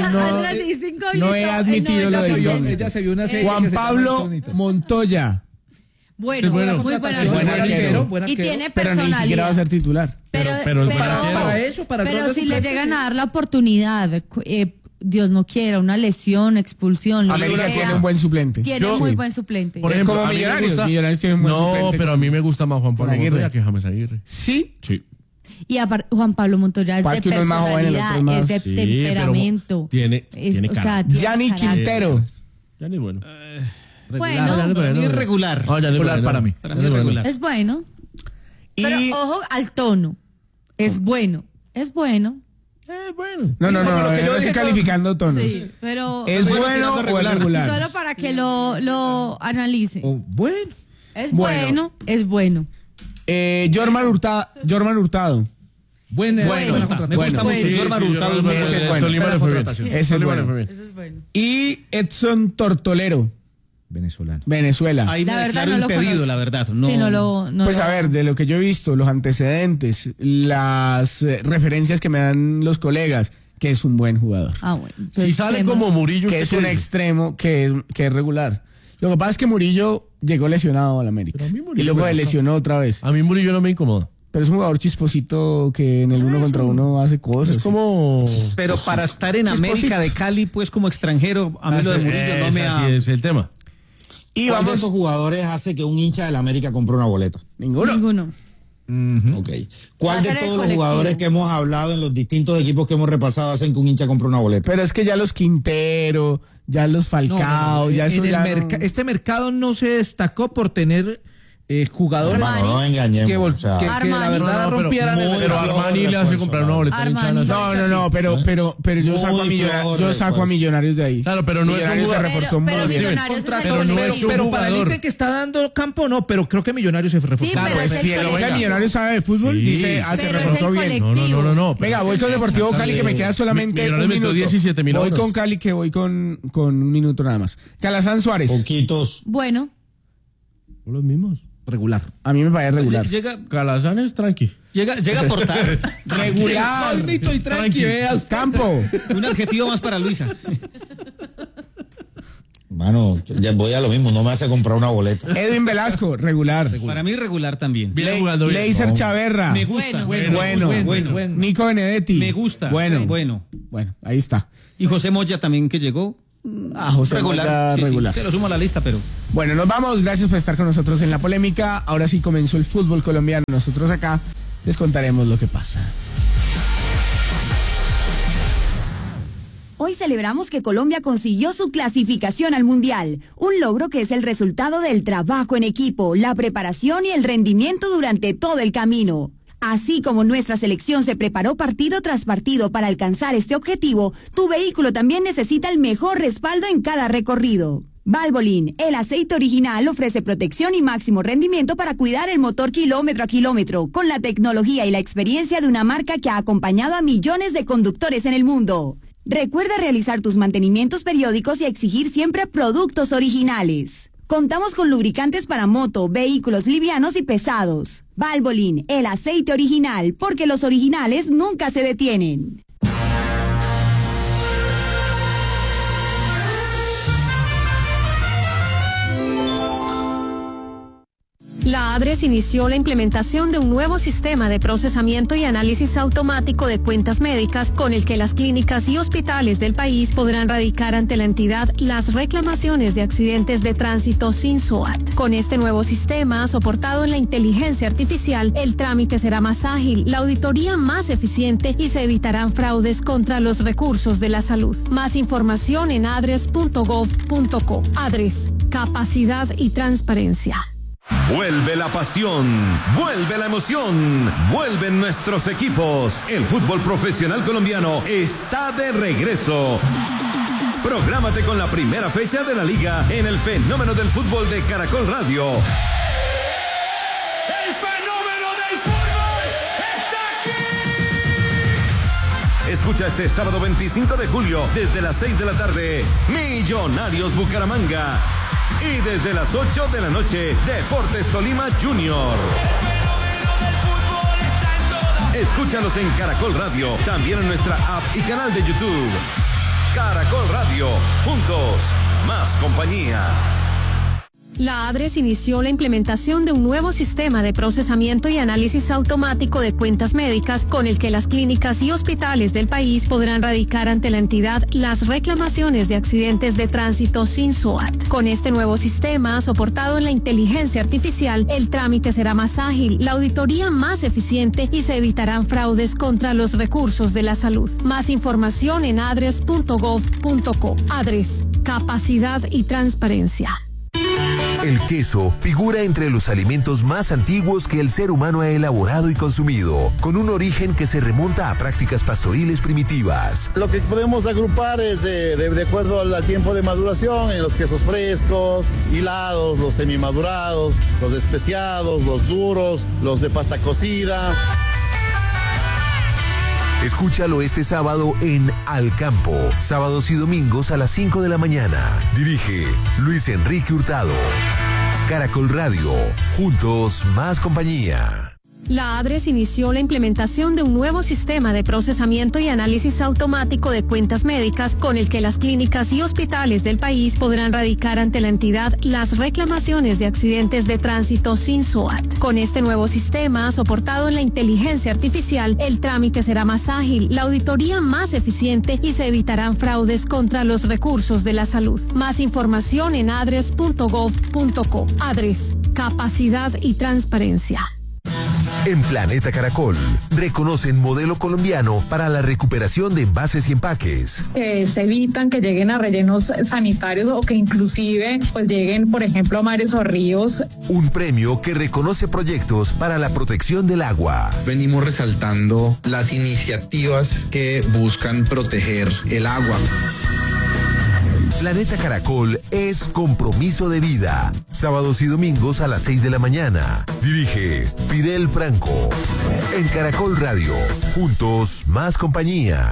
no he admitido lo de Ella incógnito. se vio una serie Juan que se llama Pablo Incógnito. Montoya. Bueno, Es bueno. muy buena. Es buen arquero, buen Y arquero. tiene Pero ni siquiera va a personalidad. ser titular. Pero para eso, para el rol pero de si le suplente, llegan sí. a dar la oportunidad, Dios no quiera, una lesión, expulsión, lo que América sea, tiene un buen suplente. tiene Yo- muy sí. buen suplente. Por ejemplo, como a mí me Millonarios. gusta- Millonarios tiene un buen No, suplente. pero a mí me gusta más Juan Pablo Aguirre. Montoya que James Aguirre. Sí. Sí. Y aparte, Juan Pablo Montoya es Pasa de que uno es más joven, el otro personalidad, es más- es de Sí, temperamento. pero tiene o sea, carácter. tiene Gianni carácter. Quintero. Ya ni bueno. Bueno, Ya ni Para mí es regular. No, ya ni Regular bueno. para mí. Para mí es regular. es bueno. Y... Pero ojo al tono. Es bueno. Es bueno. Bueno. No, como lo que yo no estoy dije, calificando tonos. Sí, pero ¿Es bueno o es regular? solo para que lo analice. Oh, bueno. Es Bueno. es bueno. Jorman Hurtado. Buena Bueno. contratación. Me gusta mucho. Sí, Jorman sí, Hurtado. Jorman Ese es Hurtado. bueno. Tolima le fue bien. Ese es Tolima bueno. le fue bien. Eso es bueno. Y Edson Tortolero, Venezolano. Venezuela. Ahí me La verdad declaro no lo impedido, conozco. la verdad. Sí, no lo. Pues a ver, de lo que yo he visto, los antecedentes, las referencias que me dan los colegas, que es un buen jugador. Ah, bueno. Si Entonces, sale tenemos- como Murillo, Que ¿usted es qué un dice? extremo que es regular. Lo que pasa es que Murillo llegó lesionado al América. Pero a mí Murillo Y luego me gusta. lesionó otra vez. A mí Murillo no me incomoda. Pero es un jugador chisposito que en el uno contra uno hace cosas. Es como... Pero para estar en América de Cali, pues como extranjero, a mí lo de Murillo no me Así ha... es el tema. Y ¿Cuál de vamos... esos jugadores hace que un hincha del América compre una boleta? Ninguno. Ninguno. Ok. Va ¿Cuál a de ser el todos los colectivo. jugadores que hemos hablado en los distintos equipos que hemos repasado hacen que un hincha compre una boleta? Pero es que ya los Quintero, ya los Falcao, ya eso En el ya no- este mercado no se destacó por tener jugadores Hermano, no engañemos. que, o sea, que la Armani. verdad pero rompieran el muy Pero mercado. Armani le hace refuerzo, comprar una boleta. Armani. hinchada. No, pero yo Muy saco a flojo yo saco a refuerzo. Millonarios de ahí. Claro, pero no es un Millonarios se jugador. reforzó Pero muy bien. Millonarios es el Pero no colectivo. es un Pero para el jugador. ítem que está dando campo, no, pero creo que Millonarios se reforzó. Sí, Claro, pero es pues, el si el hincha de colectivo. Millonarios sabe de fútbol, Sí. dice, se Pero es reforzó el bien. colectivo. No. Venga, voy con Deportivo Cali, que me queda solamente Millonarios un metió minuto. 17.000 Voy horas. con Cali, que voy con un minuto nada más. Calazán Suárez, Poquitos. Bueno. Son los mismos. Regular. a mí me parece regular. Llega Calazán es tranqui. a aportar. Regular. Gordito y tranqui, veas. Campo, Un adjetivo más para Luisa. Mano, ya voy a lo mismo, no me hace comprar una boleta. Edwin Velasco, regular. Para mí regular también. Viene jugando bien. Leiser Chaverra. Me gusta. Bueno. Nico Benedetti. Me gusta. Bueno, ahí está. Y José Moya también que llegó. José regular. Moya, Sí, regular. se lo sumo a la lista, pero... Bueno, nos vamos. Gracias por estar con nosotros en la polémica. Ahora sí comenzó el fútbol colombiano. Nosotros acá les contaremos lo que pasa. Hoy celebramos que Colombia consiguió su clasificación al Mundial, un logro que es el resultado del trabajo en equipo, la preparación y el rendimiento durante todo el camino. Así como nuestra selección se preparó partido tras partido para alcanzar este objetivo, tu vehículo también necesita el mejor respaldo en cada recorrido. Valvoline, el aceite original, ofrece protección y máximo rendimiento para cuidar el motor kilómetro a kilómetro, con la tecnología y la experiencia de una marca que ha acompañado a millones de conductores en el mundo. Recuerda realizar tus mantenimientos periódicos y exigir siempre productos originales. Contamos con lubricantes para moto, vehículos livianos y pesados. Valvoline, el aceite original, porque los originales nunca se detienen. La ADRES inició la implementación de un nuevo sistema de procesamiento y análisis automático de cuentas médicas con el que las clínicas y hospitales del país podrán radicar ante la entidad las reclamaciones de accidentes de tránsito sin SOAT. Con este nuevo sistema, soportado en la inteligencia artificial, el trámite será más ágil, la auditoría más eficiente y se evitarán fraudes contra los recursos de la salud. Más información en adres.gov.co. ADRES, capacidad y transparencia. Vuelve la pasión, vuelve la emoción, vuelven nuestros equipos. El fútbol profesional colombiano está de regreso. Prográmate con la primera fecha de la liga en el fenómeno del fútbol de Caracol Radio. ¡El fenómeno del fútbol está aquí! Escucha este sábado 25 de julio desde las 6 de la tarde, Millonarios Bucaramanga. Y desde las 8 de la noche, Deportes Tolima Junior. Escúchalos en Caracol Radio, también en nuestra app y canal de YouTube. Caracol Radio, juntos, más compañía. La ADRES inició la implementación de un nuevo sistema de procesamiento y análisis automático de cuentas médicas con el que las clínicas y hospitales del país podrán radicar ante la entidad las reclamaciones de accidentes de tránsito sin SOAT. Con este nuevo sistema, soportado en la inteligencia artificial, el trámite será más ágil, la auditoría más eficiente y se evitarán fraudes contra los recursos de la salud. Más información en adres.gov.co. ADRES, capacidad y transparencia. El queso figura entre los alimentos más antiguos que el ser humano ha elaborado y consumido, con un origen que se remonta a prácticas pastoriles primitivas. Lo que podemos agrupar es de acuerdo al tiempo de maduración en los quesos frescos, hilados, los semimadurados, los especiados, los duros, los de pasta cocida. Escúchalo este sábado en Al Campo, sábados y domingos a las 5 de la mañana. Dirige Luis Enrique Hurtado. Caracol Radio, juntos más compañía. La ADRES inició la implementación de un nuevo sistema de procesamiento y análisis automático de cuentas médicas con el que las clínicas y hospitales del país podrán radicar ante la entidad las reclamaciones de accidentes de tránsito sin SOAT. Con este nuevo sistema, soportado en la inteligencia artificial, el trámite será más ágil, la auditoría más eficiente y se evitarán fraudes contra los recursos de la salud. Más información en adres.gov.co. ADRES, capacidad y transparencia. En Planeta Caracol, reconocen modelo colombiano para la recuperación de envases y empaques. Se evitan que lleguen a rellenos sanitarios o que inclusive pues lleguen, por ejemplo, a mares o ríos. Un premio que reconoce proyectos para la protección del agua. Venimos resaltando las iniciativas que buscan proteger el agua. Planeta Caracol es compromiso de vida. Sábados y domingos a las 6 de la mañana. Dirige Fidel Franco. En Caracol Radio, juntos más compañía.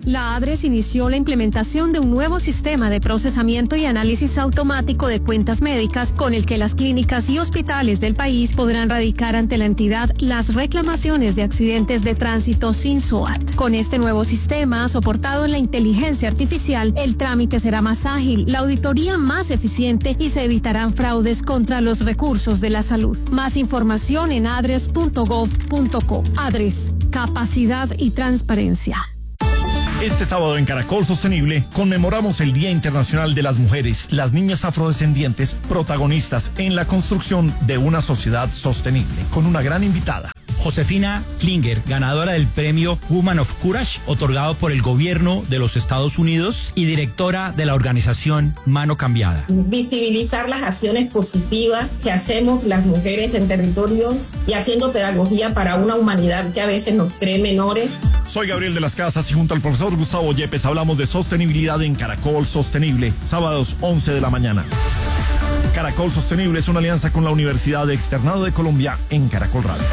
La ADRES inició la implementación de un nuevo sistema de procesamiento y análisis automático de cuentas médicas con el que las clínicas y hospitales del país podrán radicar ante la entidad las reclamaciones de accidentes de tránsito sin SOAT. Con este nuevo sistema, soportado en la inteligencia artificial, el trámite será más ágil, la auditoría más eficiente y se evitarán fraudes contra los recursos de la salud. Más información en adres.gov.co. ADRES, capacidad y transparencia. Este sábado en Caracol Sostenible conmemoramos el Día Internacional de las Mujeres, las niñas afrodescendientes, protagonistas en la construcción de una sociedad sostenible, con una gran invitada. Josefina Klinger, ganadora del premio Woman of Courage, otorgado por el gobierno de los Estados Unidos y directora de la organización Mano Cambiada. Visibilizar las acciones positivas que hacemos las mujeres en territorios y haciendo pedagogía para una humanidad que a veces nos cree menores. Soy Gabriel de las Casas y junto al profesor Gustavo Yepes hablamos de sostenibilidad en Caracol Sostenible, sábados 11 de la mañana. Caracol Sostenible es una alianza con la Universidad de Externado de Colombia en Caracol Radio.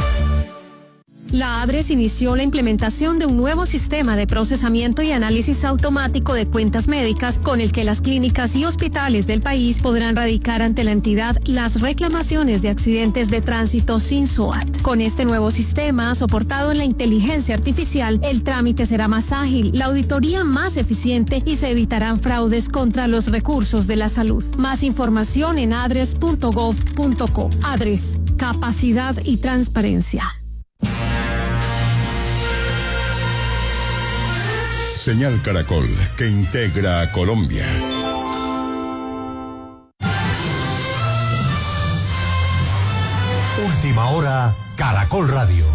La ADRES inició la implementación de un nuevo sistema de procesamiento y análisis automático de cuentas médicas con el que las clínicas y hospitales del país podrán radicar ante la entidad las reclamaciones de accidentes de tránsito sin SOAT. Con este nuevo sistema, soportado en la inteligencia artificial, el trámite será más ágil, la auditoría más eficiente y se evitarán fraudes contra los recursos de la salud. Más información en adres.gov.co. ADRES, capacidad y transparencia. Señal Caracol, que integra a Colombia. Última hora, Caracol Radio.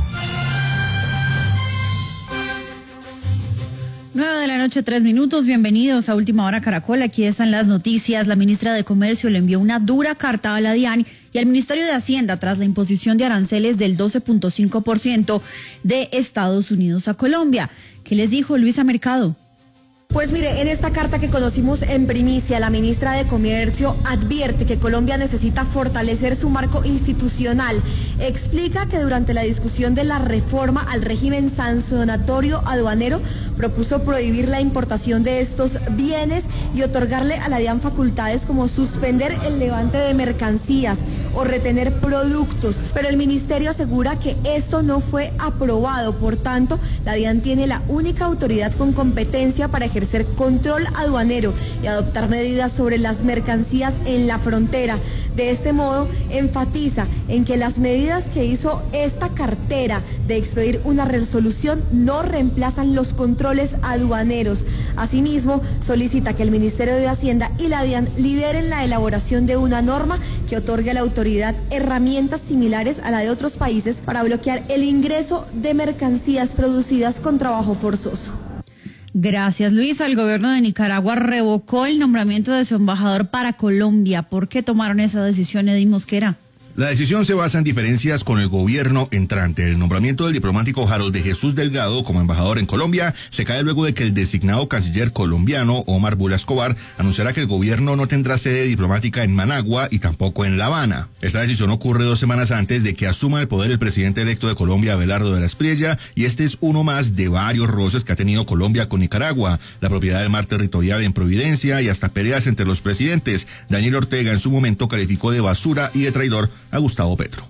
9:03 p.m. Bienvenidos a Última Hora Caracol. Aquí están las noticias. La ministra de Comercio le envió una dura carta a la DIAN y al Ministerio de Hacienda tras la imposición de aranceles del 12.5% de Estados Unidos a Colombia. ¿Qué les dijo Luisa Mercado? Pues mire, en esta carta que conocimos en primicia, la ministra de Comercio advierte que Colombia necesita fortalecer su marco institucional. Explica que durante la discusión de la reforma al régimen sancionatorio aduanero, propuso prohibir la importación de estos bienes y otorgarle a la DIAN facultades como suspender el levante de mercancías o retener productos. Pero el ministerio asegura que esto no fue aprobado. Por tanto, la DIAN tiene la única autoridad con competencia para ejercer control aduanero y adoptar medidas sobre las mercancías en la frontera. De este modo, enfatiza en que las medidas que hizo esta cartera de expedir una resolución no reemplazan los controles aduaneros. Asimismo, solicita que el Ministerio de Hacienda y la DIAN lideren la elaboración de una norma que otorgue a la autoridad herramientas similares a la de otros países para bloquear el ingreso de mercancías producidas con trabajo forzoso. Gracias, Luisa. El gobierno de Nicaragua revocó el nombramiento de su embajador para Colombia. ¿Por qué tomaron esa decisión, Eddy Mosquera? La decisión se basa en diferencias con el gobierno entrante. El nombramiento del diplomático Harold de Jesús Delgado como embajador en Colombia se cae luego de que el designado canciller colombiano Omar Bula Escobar anunciará que el gobierno no tendrá sede diplomática en Managua y tampoco en La Habana. Esta decisión ocurre 2 semanas antes de que asuma el poder el presidente electo de Colombia, Abelardo de la Espriella, y este es uno más de varios roces que ha tenido Colombia con Nicaragua, la propiedad del mar territorial en Providencia y hasta peleas entre los presidentes. Daniel Ortega en su momento calificó de basura y de traidor a Gustavo Petro.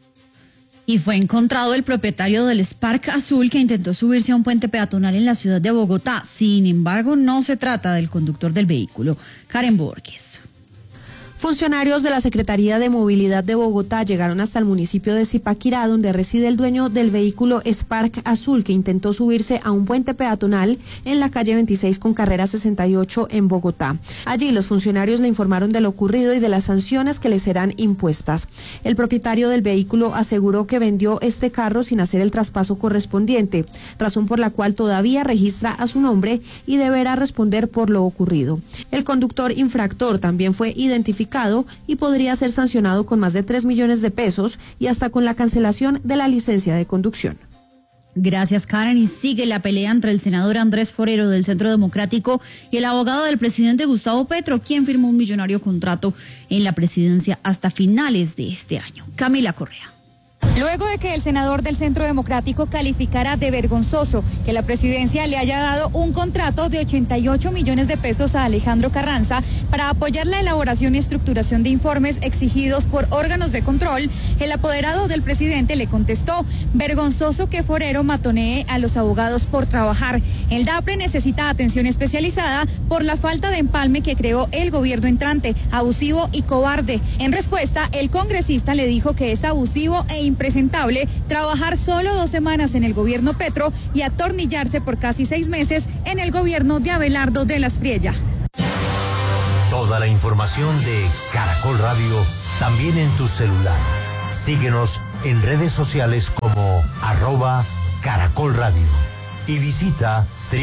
Y fue encontrado el propietario del Spark azul que intentó subirse a un puente peatonal en la ciudad de Bogotá. Sin embargo, no se trata del conductor del vehículo. Karen Borges. Funcionarios de la Secretaría de Movilidad de Bogotá llegaron hasta el municipio de Zipaquirá, donde reside el dueño del vehículo Spark azul que intentó subirse a un puente peatonal en la calle 26 con carrera 68 en Bogotá. Allí los funcionarios le informaron de lo ocurrido y de las sanciones que le serán impuestas. El propietario del vehículo aseguró que vendió este carro sin hacer el traspaso correspondiente, razón por la cual todavía registra a su nombre y deberá responder por lo ocurrido. El conductor infractor también fue identificado y podría ser sancionado con más de 3 millones de pesos y hasta con la cancelación de la licencia de conducción. Gracias, Karen. Y sigue la pelea entre el senador Andrés Forero del Centro Democrático y el abogado del presidente Gustavo Petro, quien firmó un millonario contrato en la presidencia hasta finales de este año. Camila Correa. Luego de que el senador del Centro Democrático calificara de vergonzoso que la presidencia le haya dado un contrato de 88 millones de pesos a Alejandro Carranza para apoyar la elaboración y estructuración de informes exigidos por órganos de control, el apoderado del presidente le contestó: vergonzoso que Forero matonee a los abogados por trabajar. El DAPRE necesita atención especializada por la falta de empalme que creó el gobierno entrante, abusivo y cobarde. En respuesta, el congresista le dijo que es abusivo e impresentable trabajar solo 2 semanas en el gobierno Petro y atornillarse por casi 6 meses en el gobierno de Abelardo de la Espriella. Toda la información de Caracol Radio también en tu celular. Síguenos en redes sociales como @Caracol Radio y visita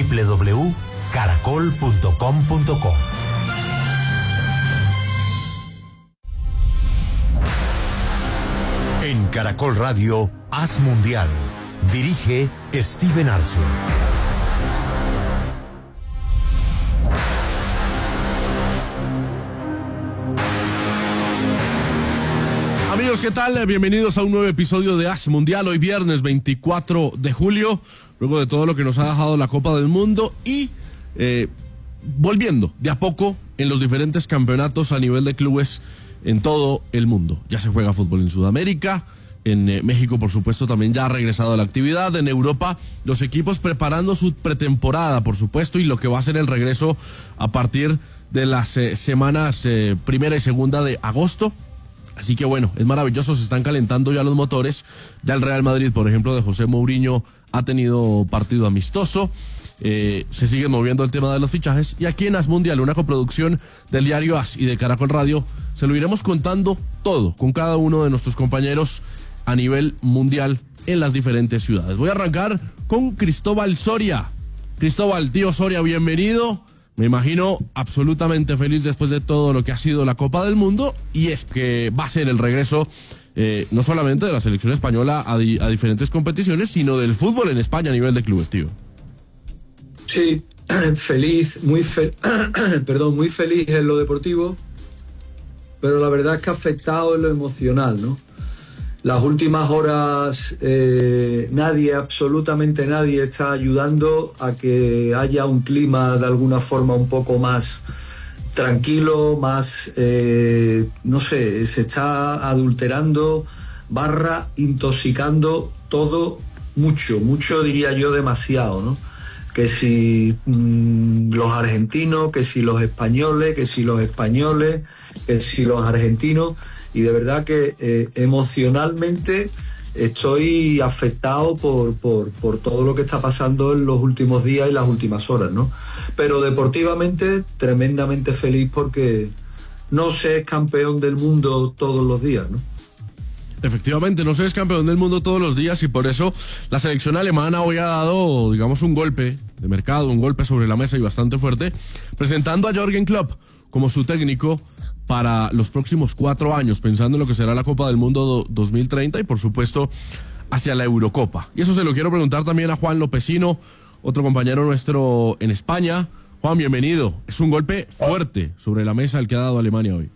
www.caracol.com.co. En Caracol Radio, Haz Mundial. Dirige Steven Arce. Amigos, ¿qué tal? Bienvenidos a un nuevo episodio de Haz Mundial. Hoy viernes 24 de julio, luego de todo lo que nos ha dejado la Copa del Mundo y volviendo de a poco en los diferentes campeonatos a nivel de clubes en todo el mundo. Ya se juega fútbol en Sudamérica, en México por supuesto también ya ha regresado a la actividad, en Europa los equipos preparando su pretemporada por supuesto y lo que va a ser el regreso a partir de las semanas primera y segunda de agosto. Así que bueno, es maravilloso, se están calentando ya los motores. Ya el Real Madrid, por ejemplo, de José Mourinho ha tenido partido amistoso. Se sigue moviendo el tema de los fichajes. Y aquí en Haz Mundial, una coproducción del diario Haz y de Caracol Radio, se lo iremos contando todo con cada uno de nuestros compañeros a nivel mundial en las diferentes ciudades. Voy a arrancar con Cristóbal Soria. Cristóbal, tío Soria, bienvenido. Me imagino absolutamente feliz después de todo lo que ha sido la Copa del Mundo, y es que va a ser el regreso no solamente de la selección española a diferentes competiciones, sino del fútbol en España a nivel de clubes, tío. Sí, feliz, muy feliz en lo deportivo, pero la verdad es que ha afectado en lo emocional, ¿no? Las últimas horas absolutamente nadie está ayudando a que haya un clima de alguna forma un poco más tranquilo, más, no sé, se está adulterando, intoxicando todo mucho diría yo, demasiado, ¿no? Que si los argentinos, que si los españoles, que si los argentinos. Y de verdad que emocionalmente estoy afectado por todo lo que está pasando en los últimos días y las últimas horas, ¿no? Pero deportivamente tremendamente feliz porque no se es campeón del mundo todos los días, ¿no? Efectivamente, no se es campeón del mundo todos los días y por eso la selección alemana hoy ha dado, digamos, un golpe de mercado, un golpe sobre la mesa y bastante fuerte, presentando a Jürgen Klopp como su técnico para los próximos 4 años, pensando en lo que será la Copa del Mundo 2030 y por supuesto hacia la Eurocopa. Y eso se lo quiero preguntar también a Juan Lopesino, otro compañero nuestro en España. Juan, bienvenido. Es un golpe fuerte sobre la mesa el que ha dado Alemania hoy.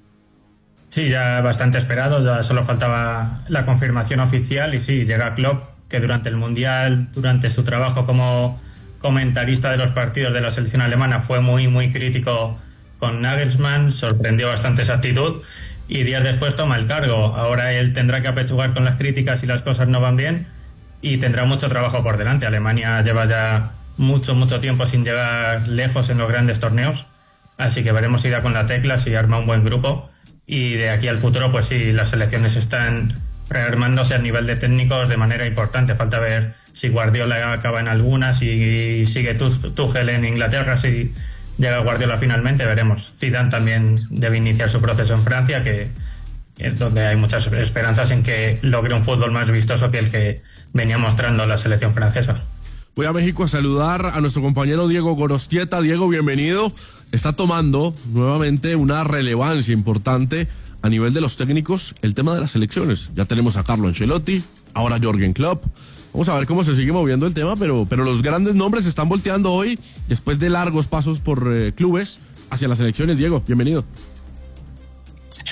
Sí, ya bastante esperado, ya solo faltaba la confirmación oficial y sí, llega Klopp, que durante el Mundial, durante su trabajo como comentarista de los partidos de la selección alemana fue muy crítico con Nagelsmann, sorprendió bastante esa actitud y días después toma el cargo. Ahora él tendrá que apechugar con las críticas si las cosas no van bien y tendrá mucho trabajo por delante. Alemania lleva ya mucho tiempo sin llegar lejos en los grandes torneos, así que veremos si da con la tecla, si arma un buen grupo y de aquí al futuro pues sí, las selecciones están rearmándose a nivel de técnicos de manera importante. Falta ver si Guardiola acaba en algunas, si sigue Tuchel en Inglaterra, si llega Guardiola finalmente, veremos. Zidane también debe iniciar su proceso en Francia, que es donde hay muchas esperanzas en que logre un fútbol más vistoso que el que venía mostrando la selección francesa. Voy a México a saludar a nuestro compañero Diego Gorostieta. Diego, bienvenido. Está tomando nuevamente una relevancia importante a nivel de los técnicos el tema de las selecciones. Ya tenemos a Carlo Ancelotti, ahora Jürgen Klopp. Vamos a ver cómo se sigue moviendo el tema, pero los grandes nombres se están volteando hoy después de largos pasos por clubes hacia las elecciones. Diego, bienvenido. Sí,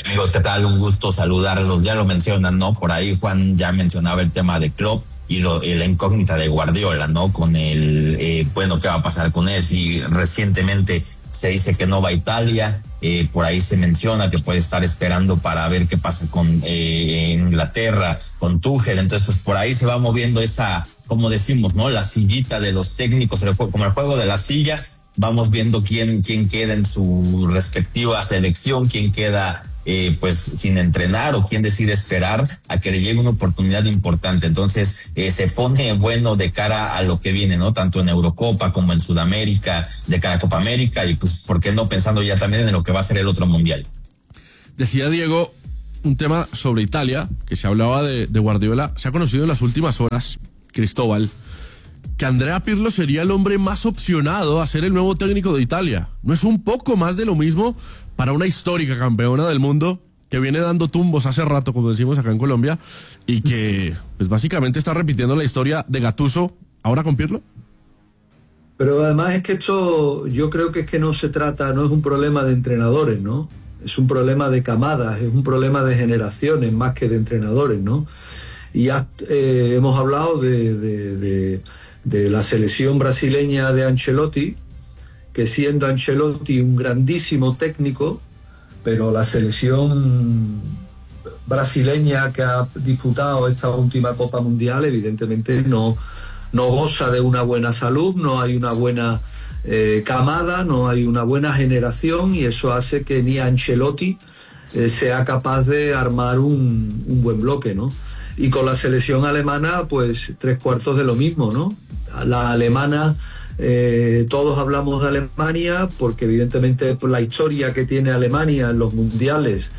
Amigos, ¿qué tal? Un gusto saludarlos. Ya lo mencionan, ¿no? Por ahí Juan ya mencionaba el tema de Klopp y la incógnita de Guardiola, ¿no? Con ¿qué va a pasar con él? Si recientemente se dice que no va a Italia, por ahí se menciona que puede estar esperando para ver qué pasa con Inglaterra, con Tuchel. Entonces, pues, por ahí se va moviendo esa, como decimos, ¿no? La sillita de los técnicos, como el juego de las sillas. Vamos viendo quién queda en su respectiva selección, quién queda pues sin entrenar o quién decide esperar a que le llegue una oportunidad importante. Entonces se pone bueno de cara a lo que viene, ¿no? Tanto en Eurocopa como en Sudamérica, de cara a Copa América, y pues por qué no pensando ya también en lo que va a ser el otro mundial. Decía Diego un tema sobre Italia, que se hablaba de Guardiola. Se ha conocido en las últimas horas, Cristóbal, que Andrea Pirlo sería el hombre más opcionado a ser el nuevo técnico de Italia. ¿No es un poco más de lo mismo para una histórica campeona del mundo que viene dando tumbos hace rato, como decimos acá en Colombia, y que pues básicamente está repitiendo la historia de Gattuso ahora con Pirlo? Pero además es que esto, yo creo que es que no es un problema de entrenadores, ¿no? Es un problema de camadas, es un problema de generaciones más que de entrenadores, ¿no? Y ya hemos hablado de la selección brasileña de Ancelotti, que siendo Ancelotti un grandísimo técnico, pero la selección brasileña que ha disputado esta última Copa Mundial evidentemente no goza de una buena salud, no hay una buena camada, no hay una buena generación, y eso hace que ni Ancelotti sea capaz de armar un buen bloque, ¿no? Y con la selección alemana, pues 3/4 de lo mismo, ¿no? La alemana, todos hablamos de Alemania porque evidentemente por la historia que tiene Alemania en los mundiales,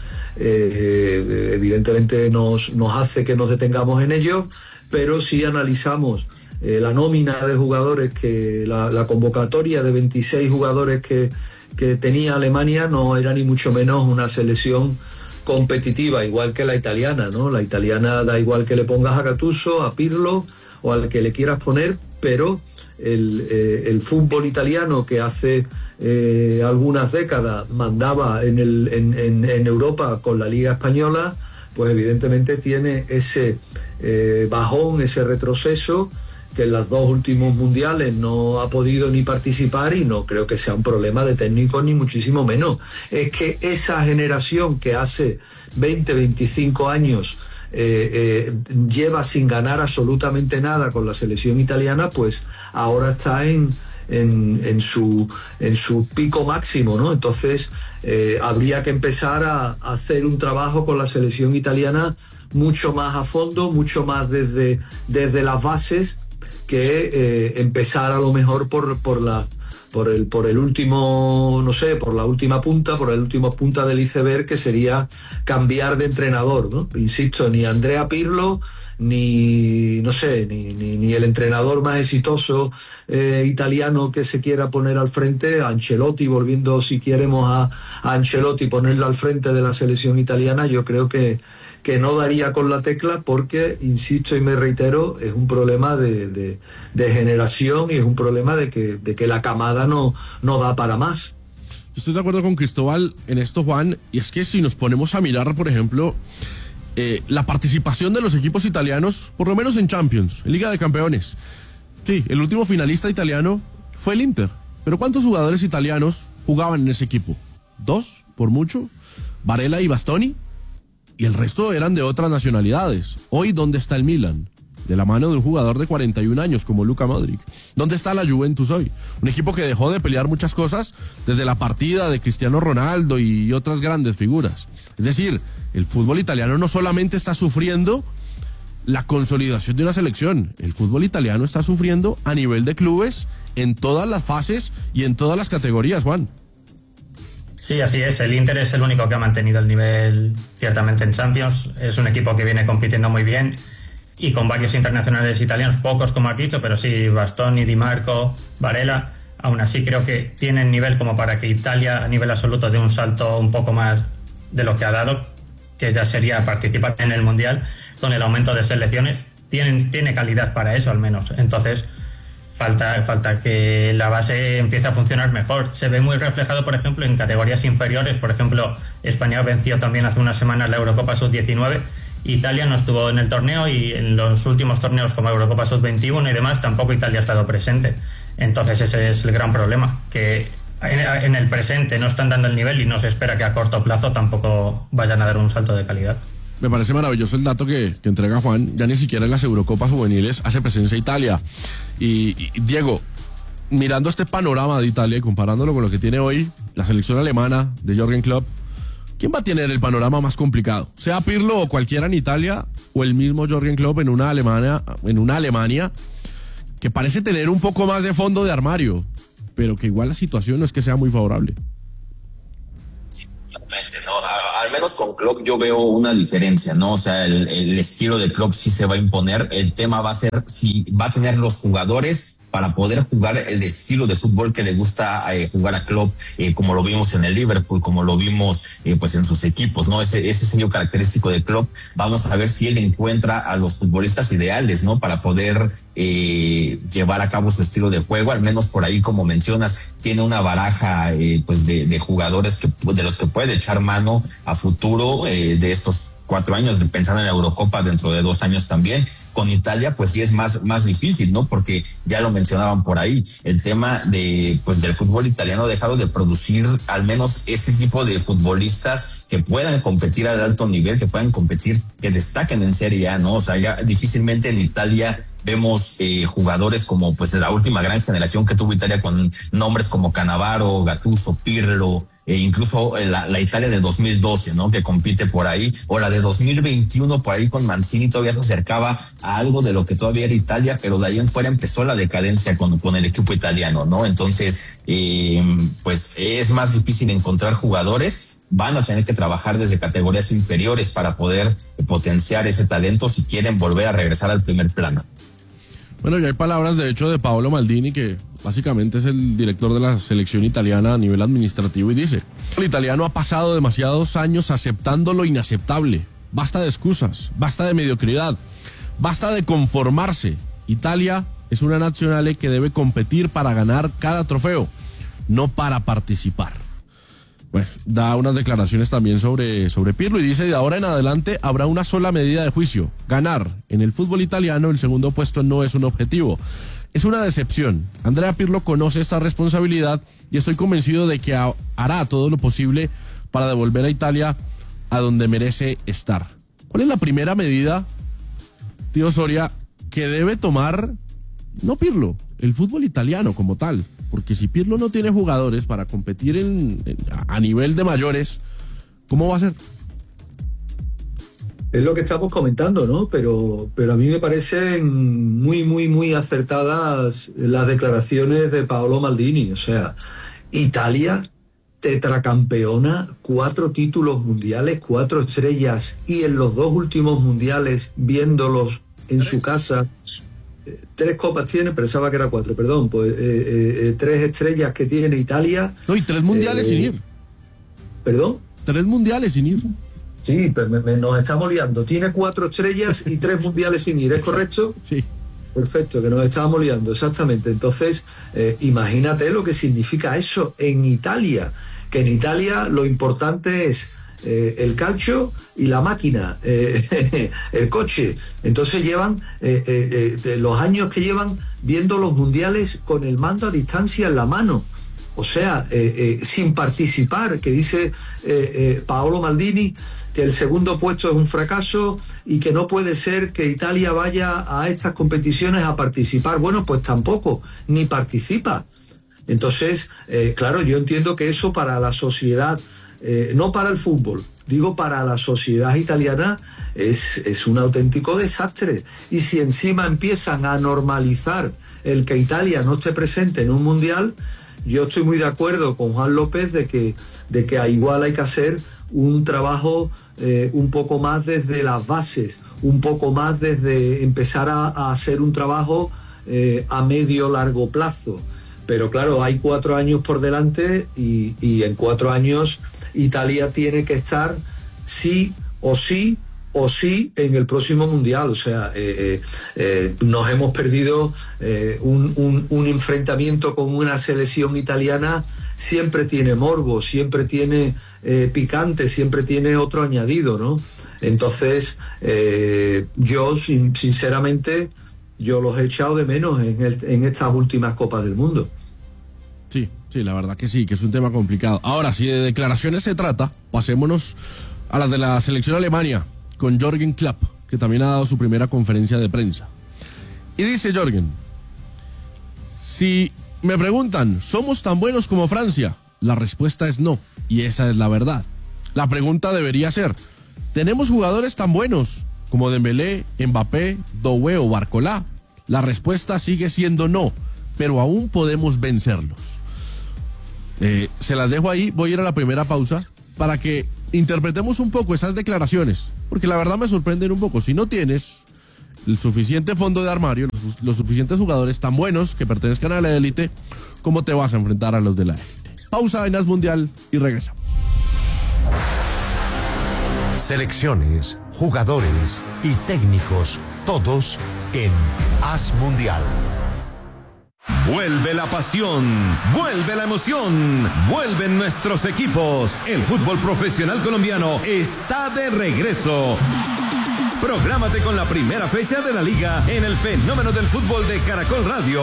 evidentemente nos hace que nos detengamos en ello, pero si analizamos la nómina de jugadores, que la convocatoria de 26 jugadores que tenía Alemania no era ni mucho menos una selección competitiva, igual que la italiana, ¿no? La italiana da igual que le pongas a Gattuso, a Pirlo o al que le quieras poner, pero el fútbol italiano, que hace algunas décadas mandaba en Europa con la Liga Española, pues evidentemente tiene ese bajón, ese retroceso, que en los 2 últimos mundiales no ha podido ni participar, y no creo que sea un problema de técnicos ni muchísimo menos. Es que esa generación que hace 20, 25 años lleva sin ganar absolutamente nada con la selección italiana, pues ahora está en su pico máximo, ¿no? Entonces habría que empezar a hacer un trabajo con la selección italiana mucho más a fondo, mucho más desde las bases, que empezar a lo mejor por el último, no sé, por la última punta del iceberg, que sería cambiar de entrenador, ¿no? Insisto, ni Andrea Pirlo, ni el entrenador más exitoso italiano que se quiera poner al frente, Ancelotti, volviendo, si queremos, a Ancelotti, ponerlo al frente de la selección italiana, yo creo que no daría con la tecla, porque, insisto y me reitero, es un problema de generación, y es un problema de que la camada no da para más. Estoy de acuerdo con Cristóbal en esto, Juan, y es que si nos ponemos a mirar, por ejemplo, la participación de los equipos italianos, por lo menos en Champions, en Liga de Campeones. Sí, el último finalista italiano fue el Inter, pero ¿cuántos jugadores italianos jugaban en ese equipo? 2, por mucho, Barella y Bastoni, y el resto eran de otras nacionalidades. Hoy, ¿dónde está el Milan? De la mano de un jugador de 41 años como Luka Modric. ¿Dónde está la Juventus hoy? Un equipo que dejó de pelear muchas cosas desde la partida de Cristiano Ronaldo y otras grandes figuras. Es decir, el fútbol italiano no solamente está sufriendo la consolidación de una selección, el fútbol italiano está sufriendo a nivel de clubes en todas las fases y en todas las categorías, Juan. Sí, así es. El Inter es el único que ha mantenido el nivel ciertamente en Champions. Es un equipo que viene compitiendo muy bien y con varios internacionales italianos, pocos como has dicho, pero sí, Bastoni, Di Marco, Barella. Aún así creo que tienen nivel como para que Italia a nivel absoluto dé un salto un poco más de lo que ha dado, que ya sería participar en el Mundial con el aumento de selecciones. Tiene calidad para eso al menos. Entonces, Falta que la base empiece a funcionar mejor. Se ve muy reflejado, por ejemplo, en categorías inferiores. Por ejemplo, España venció también hace unas semanas la Eurocopa Sub-19. Italia no estuvo en el torneo y en los últimos torneos como Eurocopa Sub-21 y demás tampoco Italia ha estado presente. Entonces ese es el gran problema, que en el presente no están dando el nivel y no se espera que a corto plazo tampoco vayan a dar un salto de calidad. Me parece maravilloso el dato que entrega Juan. Ya ni siquiera en las Eurocopas juveniles hace presencia Italia. Y Diego, mirando este panorama de Italia y comparándolo con lo que tiene hoy la selección alemana de Jürgen Klopp, ¿quién va a tener el panorama más complicado? Sea Pirlo o cualquiera en Italia, o el mismo Jürgen Klopp en una Alemania que parece tener un poco más de fondo de armario, pero que igual la situación no es que sea muy favorable. ¿no? Al menos con Klopp yo veo una diferencia, ¿no? O sea, el estilo de Klopp sí se va a imponer. El tema va a ser si va a tener los jugadores para poder jugar el estilo de fútbol que le gusta jugar a Klopp, como lo vimos en el Liverpool, como lo vimos pues en sus equipos, ¿no? Ese sello característico de Klopp. Vamos a ver si él encuentra a los futbolistas ideales, ¿no? Para poder llevar a cabo su estilo de juego. Al menos por ahí, como mencionas, tiene una baraja pues de jugadores de los que puede echar mano a futuro de estos 4 años, pensando en la Eurocopa dentro de 2 años también. Con Italia pues sí es más difícil, ¿no? Porque ya lo mencionaban por ahí, el tema del fútbol italiano ha dejado de producir al menos ese tipo de futbolistas que puedan competir al alto nivel, que puedan competir, que destaquen en Serie A, ¿no? O sea, ya difícilmente en Italia vemos jugadores como pues la última gran generación que tuvo Italia, con nombres como Cannavaro, Gattuso, Pirlo, incluso la Italia de 2012, ¿no? Que compite por ahí, o la de 2021 por ahí con Mancini todavía se acercaba a algo de lo que todavía era Italia, pero de ahí en fuera empezó la decadencia con el equipo italiano, ¿no? Entonces, pues es más difícil encontrar jugadores. Van a tener que trabajar desde categorías inferiores para poder potenciar ese talento si quieren volver a regresar al primer plano. Bueno, ya hay palabras de hecho de Paolo Maldini, que básicamente es el director de la selección italiana a nivel administrativo, y dice: el italiano ha pasado demasiados años aceptando lo inaceptable. Basta de excusas, basta de mediocridad, basta de conformarse. Italia es una nacional que debe competir para ganar cada trofeo, no para participar. Bueno, da unas declaraciones también sobre Pirlo y dice: de ahora en adelante habrá una sola medida de juicio: ganar. En el fútbol italiano el segundo puesto no es un objetivo, es una decepción. Andrea Pirlo conoce esta responsabilidad y estoy convencido de que hará todo lo posible para devolver a Italia a donde merece estar. ¿Cuál es la primera medida, tío Soria, que debe tomar, no Pirlo, el fútbol italiano como tal? Porque si Pirlo no tiene jugadores para competir a nivel de mayores, ¿cómo va a ser? Es lo que estamos comentando, ¿no? Pero a mí me parecen muy acertadas las declaraciones de Paolo Maldini. O sea, Italia, tetracampeona, 4 títulos mundiales, 4 estrellas, y en los 2 últimos mundiales, viéndolos en su casa, 3 copas tiene, pensaba que era 4, perdón, pues 3 estrellas que tiene Italia. No, y 3 mundiales sin ir. ¿Perdón? 3 mundiales sin ir. Sí, pues nos estamos liando. Tiene 4 estrellas y 3 mundiales sin ir, ¿es correcto? Sí. Perfecto, que nos estábamos liando, exactamente. Entonces, imagínate lo que significa eso en Italia, que en Italia lo importante es el calcio y la máquina, el coche. Entonces llevan los años que llevan viendo los mundiales con el mando a distancia en la mano. O sea, sin participar, que dice Paolo Maldini que el segundo puesto es un fracaso y que no puede ser que Italia vaya a estas competiciones a participar. Bueno, pues tampoco, ni participa. Entonces, claro, yo entiendo que eso para la sociedad, no para el fútbol, digo para la sociedad italiana, es un auténtico desastre. Y si encima empiezan a normalizar el que Italia no esté presente en un mundial, yo estoy muy de acuerdo con Juan López de que igual hay que hacer un trabajo un poco más desde las bases, un poco más desde empezar a hacer un trabajo a medio largo plazo. Pero claro, hay 4 años por delante y en 4 años Italia tiene que estar sí o sí o sí en el próximo Mundial. O sea, nos hemos perdido un enfrentamiento con una selección italiana. Siempre tiene morbo, siempre tiene picante, siempre tiene otro añadido, ¿no? Entonces, yo sinceramente, yo los he echado de menos en estas últimas Copas del Mundo. Sí, la verdad que sí, que es un tema complicado. Ahora, si de declaraciones se trata, pasémonos a las de la selección Alemania, con Jürgen Klopp, que también ha dado su primera conferencia de prensa. Y dice Jürgen: si me preguntan, ¿somos tan buenos como Francia? La respuesta es no, y esa es la verdad. La pregunta debería ser: ¿tenemos jugadores tan buenos como Dembélé, Mbappé, Doué o Barcola? La respuesta sigue siendo no, pero aún podemos vencerlos. Se las dejo ahí, voy a ir a la primera pausa para que interpretemos un poco esas declaraciones, porque la verdad me sorprenden un poco. Si no tienes el suficiente fondo de armario, los suficientes jugadores tan buenos que pertenezcan a la élite, ¿cómo te vas a enfrentar a los de la élite? Pausa en As Mundial y regresamos. Selecciones, jugadores y técnicos, todos en As Mundial. Vuelve la pasión, vuelve la emoción, vuelven nuestros equipos. El fútbol profesional colombiano está de regreso. Prográmate con la primera fecha de la liga en el fenómeno del fútbol de Caracol Radio.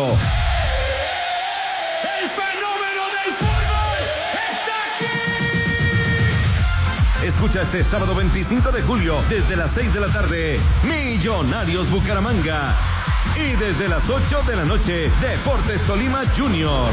¡El fenómeno del fútbol está aquí! Escucha este sábado 25 de julio desde las 6 de la tarde, Millonarios Bucaramanga. Y desde las 8 de la noche, Deportes Tolima Junior.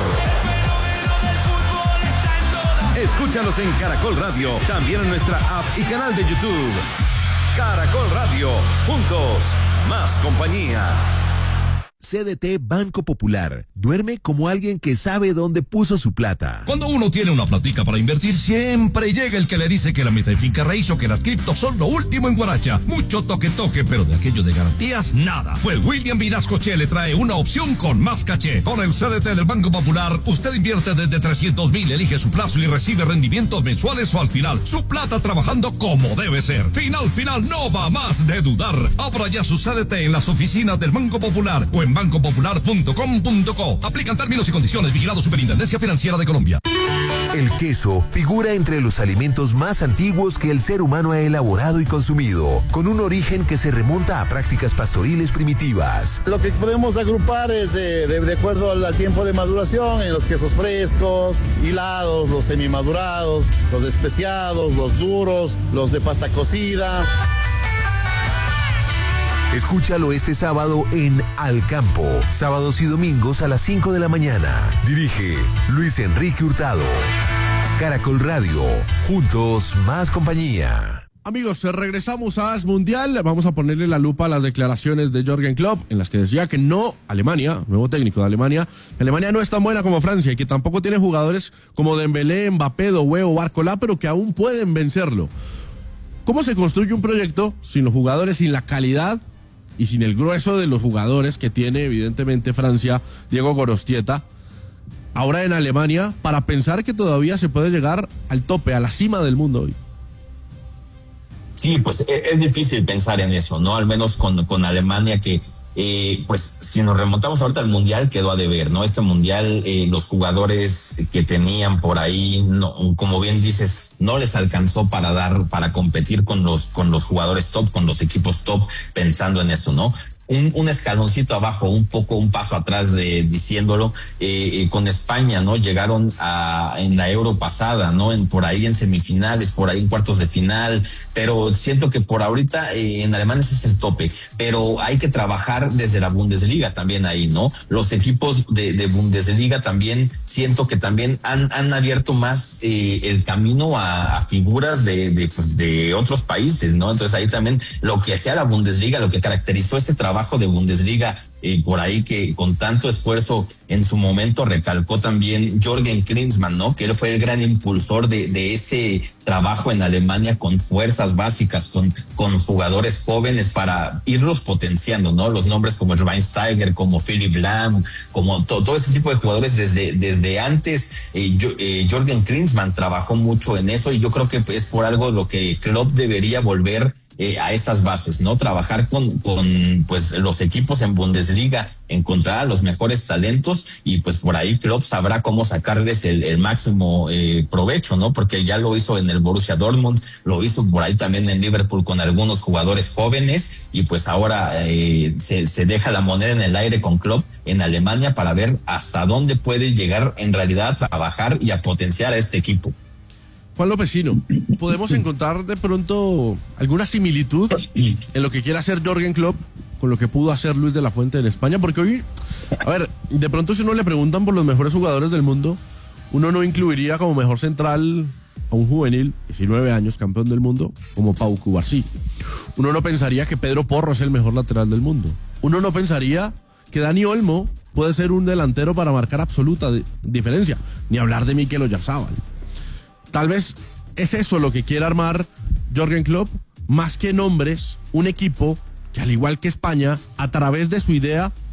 Escúchalos en Caracol Radio, también en nuestra app y canal de YouTube. Caracol Radio, juntos, más compañía. CDT Banco Popular. Duerme como alguien que sabe dónde puso su plata. Cuando uno tiene una platica para invertir, siempre llega el que le dice que la meta en finca raíz o que las criptos son lo último en Guaracha. Mucho toque, pero de aquello de garantías, nada. Pues William Vinascoche le trae una opción con más caché. Con el CDT del Banco Popular, usted invierte desde 300,000, elige su plazo y recibe rendimientos mensuales o al final. Su plata trabajando como debe ser. Final, no va más de dudar. Abra ya su CDT en las oficinas del Banco Popular o en bancopopular.com.co. Aplican términos y condiciones. Vigilado Superintendencia Financiera de Colombia. El queso figura entre los alimentos más antiguos que el ser humano ha elaborado y consumido, con un origen que se remonta a prácticas pastoriles primitivas. Lo que podemos agrupar es de acuerdo al tiempo de maduración, en los quesos frescos, hilados, los semimadurados, los especiados, los duros, los de pasta cocida. Escúchalo este sábado en Al Campo, sábados y domingos a las 5 de la mañana. Dirige Luis Enrique Hurtado. Caracol Radio, juntos más compañía. Amigos, regresamos a As Mundial. Vamos a ponerle la lupa a las declaraciones de Jürgen Klopp, en las que decía que no, Alemania, nuevo técnico de Alemania, Alemania no es tan buena como Francia y que tampoco tiene jugadores como Dembélé, Mbappé, Doué o Barcola, pero que aún pueden vencerlo. ¿Cómo se construye un proyecto sin los jugadores, sin la calidad y sin el grueso de los jugadores que tiene evidentemente Francia, Diego Gorostieta, ahora en Alemania, para pensar que todavía se puede llegar al tope, a la cima del mundo hoy? Sí, pues es difícil pensar en eso, ¿no? Al menos con Alemania que, pues si nos remontamos ahorita al Mundial quedó a deber, ¿no? Este Mundial, los jugadores que tenían por ahí, no, como bien dices, no les alcanzó para competir con los jugadores top, con los equipos top, pensando en eso, ¿no? Un escaloncito abajo, un paso atrás diciéndolo, con España, ¿no? Llegaron en la Euro pasada, ¿no? Por ahí en semifinales, por ahí en cuartos de final, pero siento que por ahorita en Alemania ese es el tope, pero hay que trabajar desde la Bundesliga también ahí, ¿no? Los equipos de Bundesliga también, siento que también han abierto más el camino a figuras de otros países, ¿no? Entonces ahí también lo que hacía la Bundesliga, lo que caracterizó este trabajo de Bundesliga, por ahí que con tanto esfuerzo en su momento recalcó también Jürgen Klinsmann, ¿no? Que él fue el gran impulsor de ese trabajo en Alemania con fuerzas básicas, con jugadores jóvenes para irlos potenciando, ¿no? Los nombres como Schweinsteiger, como Philipp Lahm, como todo ese tipo de jugadores desde antes. Jürgen Klinsmann trabajó mucho en eso y yo creo que es por algo lo que Klopp debería volver a estas bases, ¿no? Trabajar con pues los equipos en Bundesliga, encontrar a los mejores talentos y pues por ahí Klopp sabrá cómo sacarles el máximo provecho, ¿no? Porque ya lo hizo en el Borussia Dortmund, lo hizo por ahí también en Liverpool con algunos jugadores jóvenes y pues ahora se deja la moneda en el aire con Klopp en Alemania para ver hasta dónde puede llegar en realidad a trabajar y a potenciar a este equipo. Juan Lopezino, ¿podemos encontrar de pronto alguna similitud en lo que quiere hacer Jürgen Klopp con lo que pudo hacer Luis de la Fuente en España? Porque hoy, a ver, de pronto si uno le preguntan por los mejores jugadores del mundo, uno no incluiría como mejor central a un juvenil, 19 años, campeón del mundo, como Pau Cubarsí. Uno no pensaría que Pedro Porro es el mejor lateral del mundo. Uno no pensaría que Dani Olmo puede ser un delantero para marcar absoluta diferencia, ni hablar de Mikel Oyarzabal. Tal vez es eso lo que quiere armar Jürgen Klopp, más que nombres, un equipo que al igual que España, a través de su idea,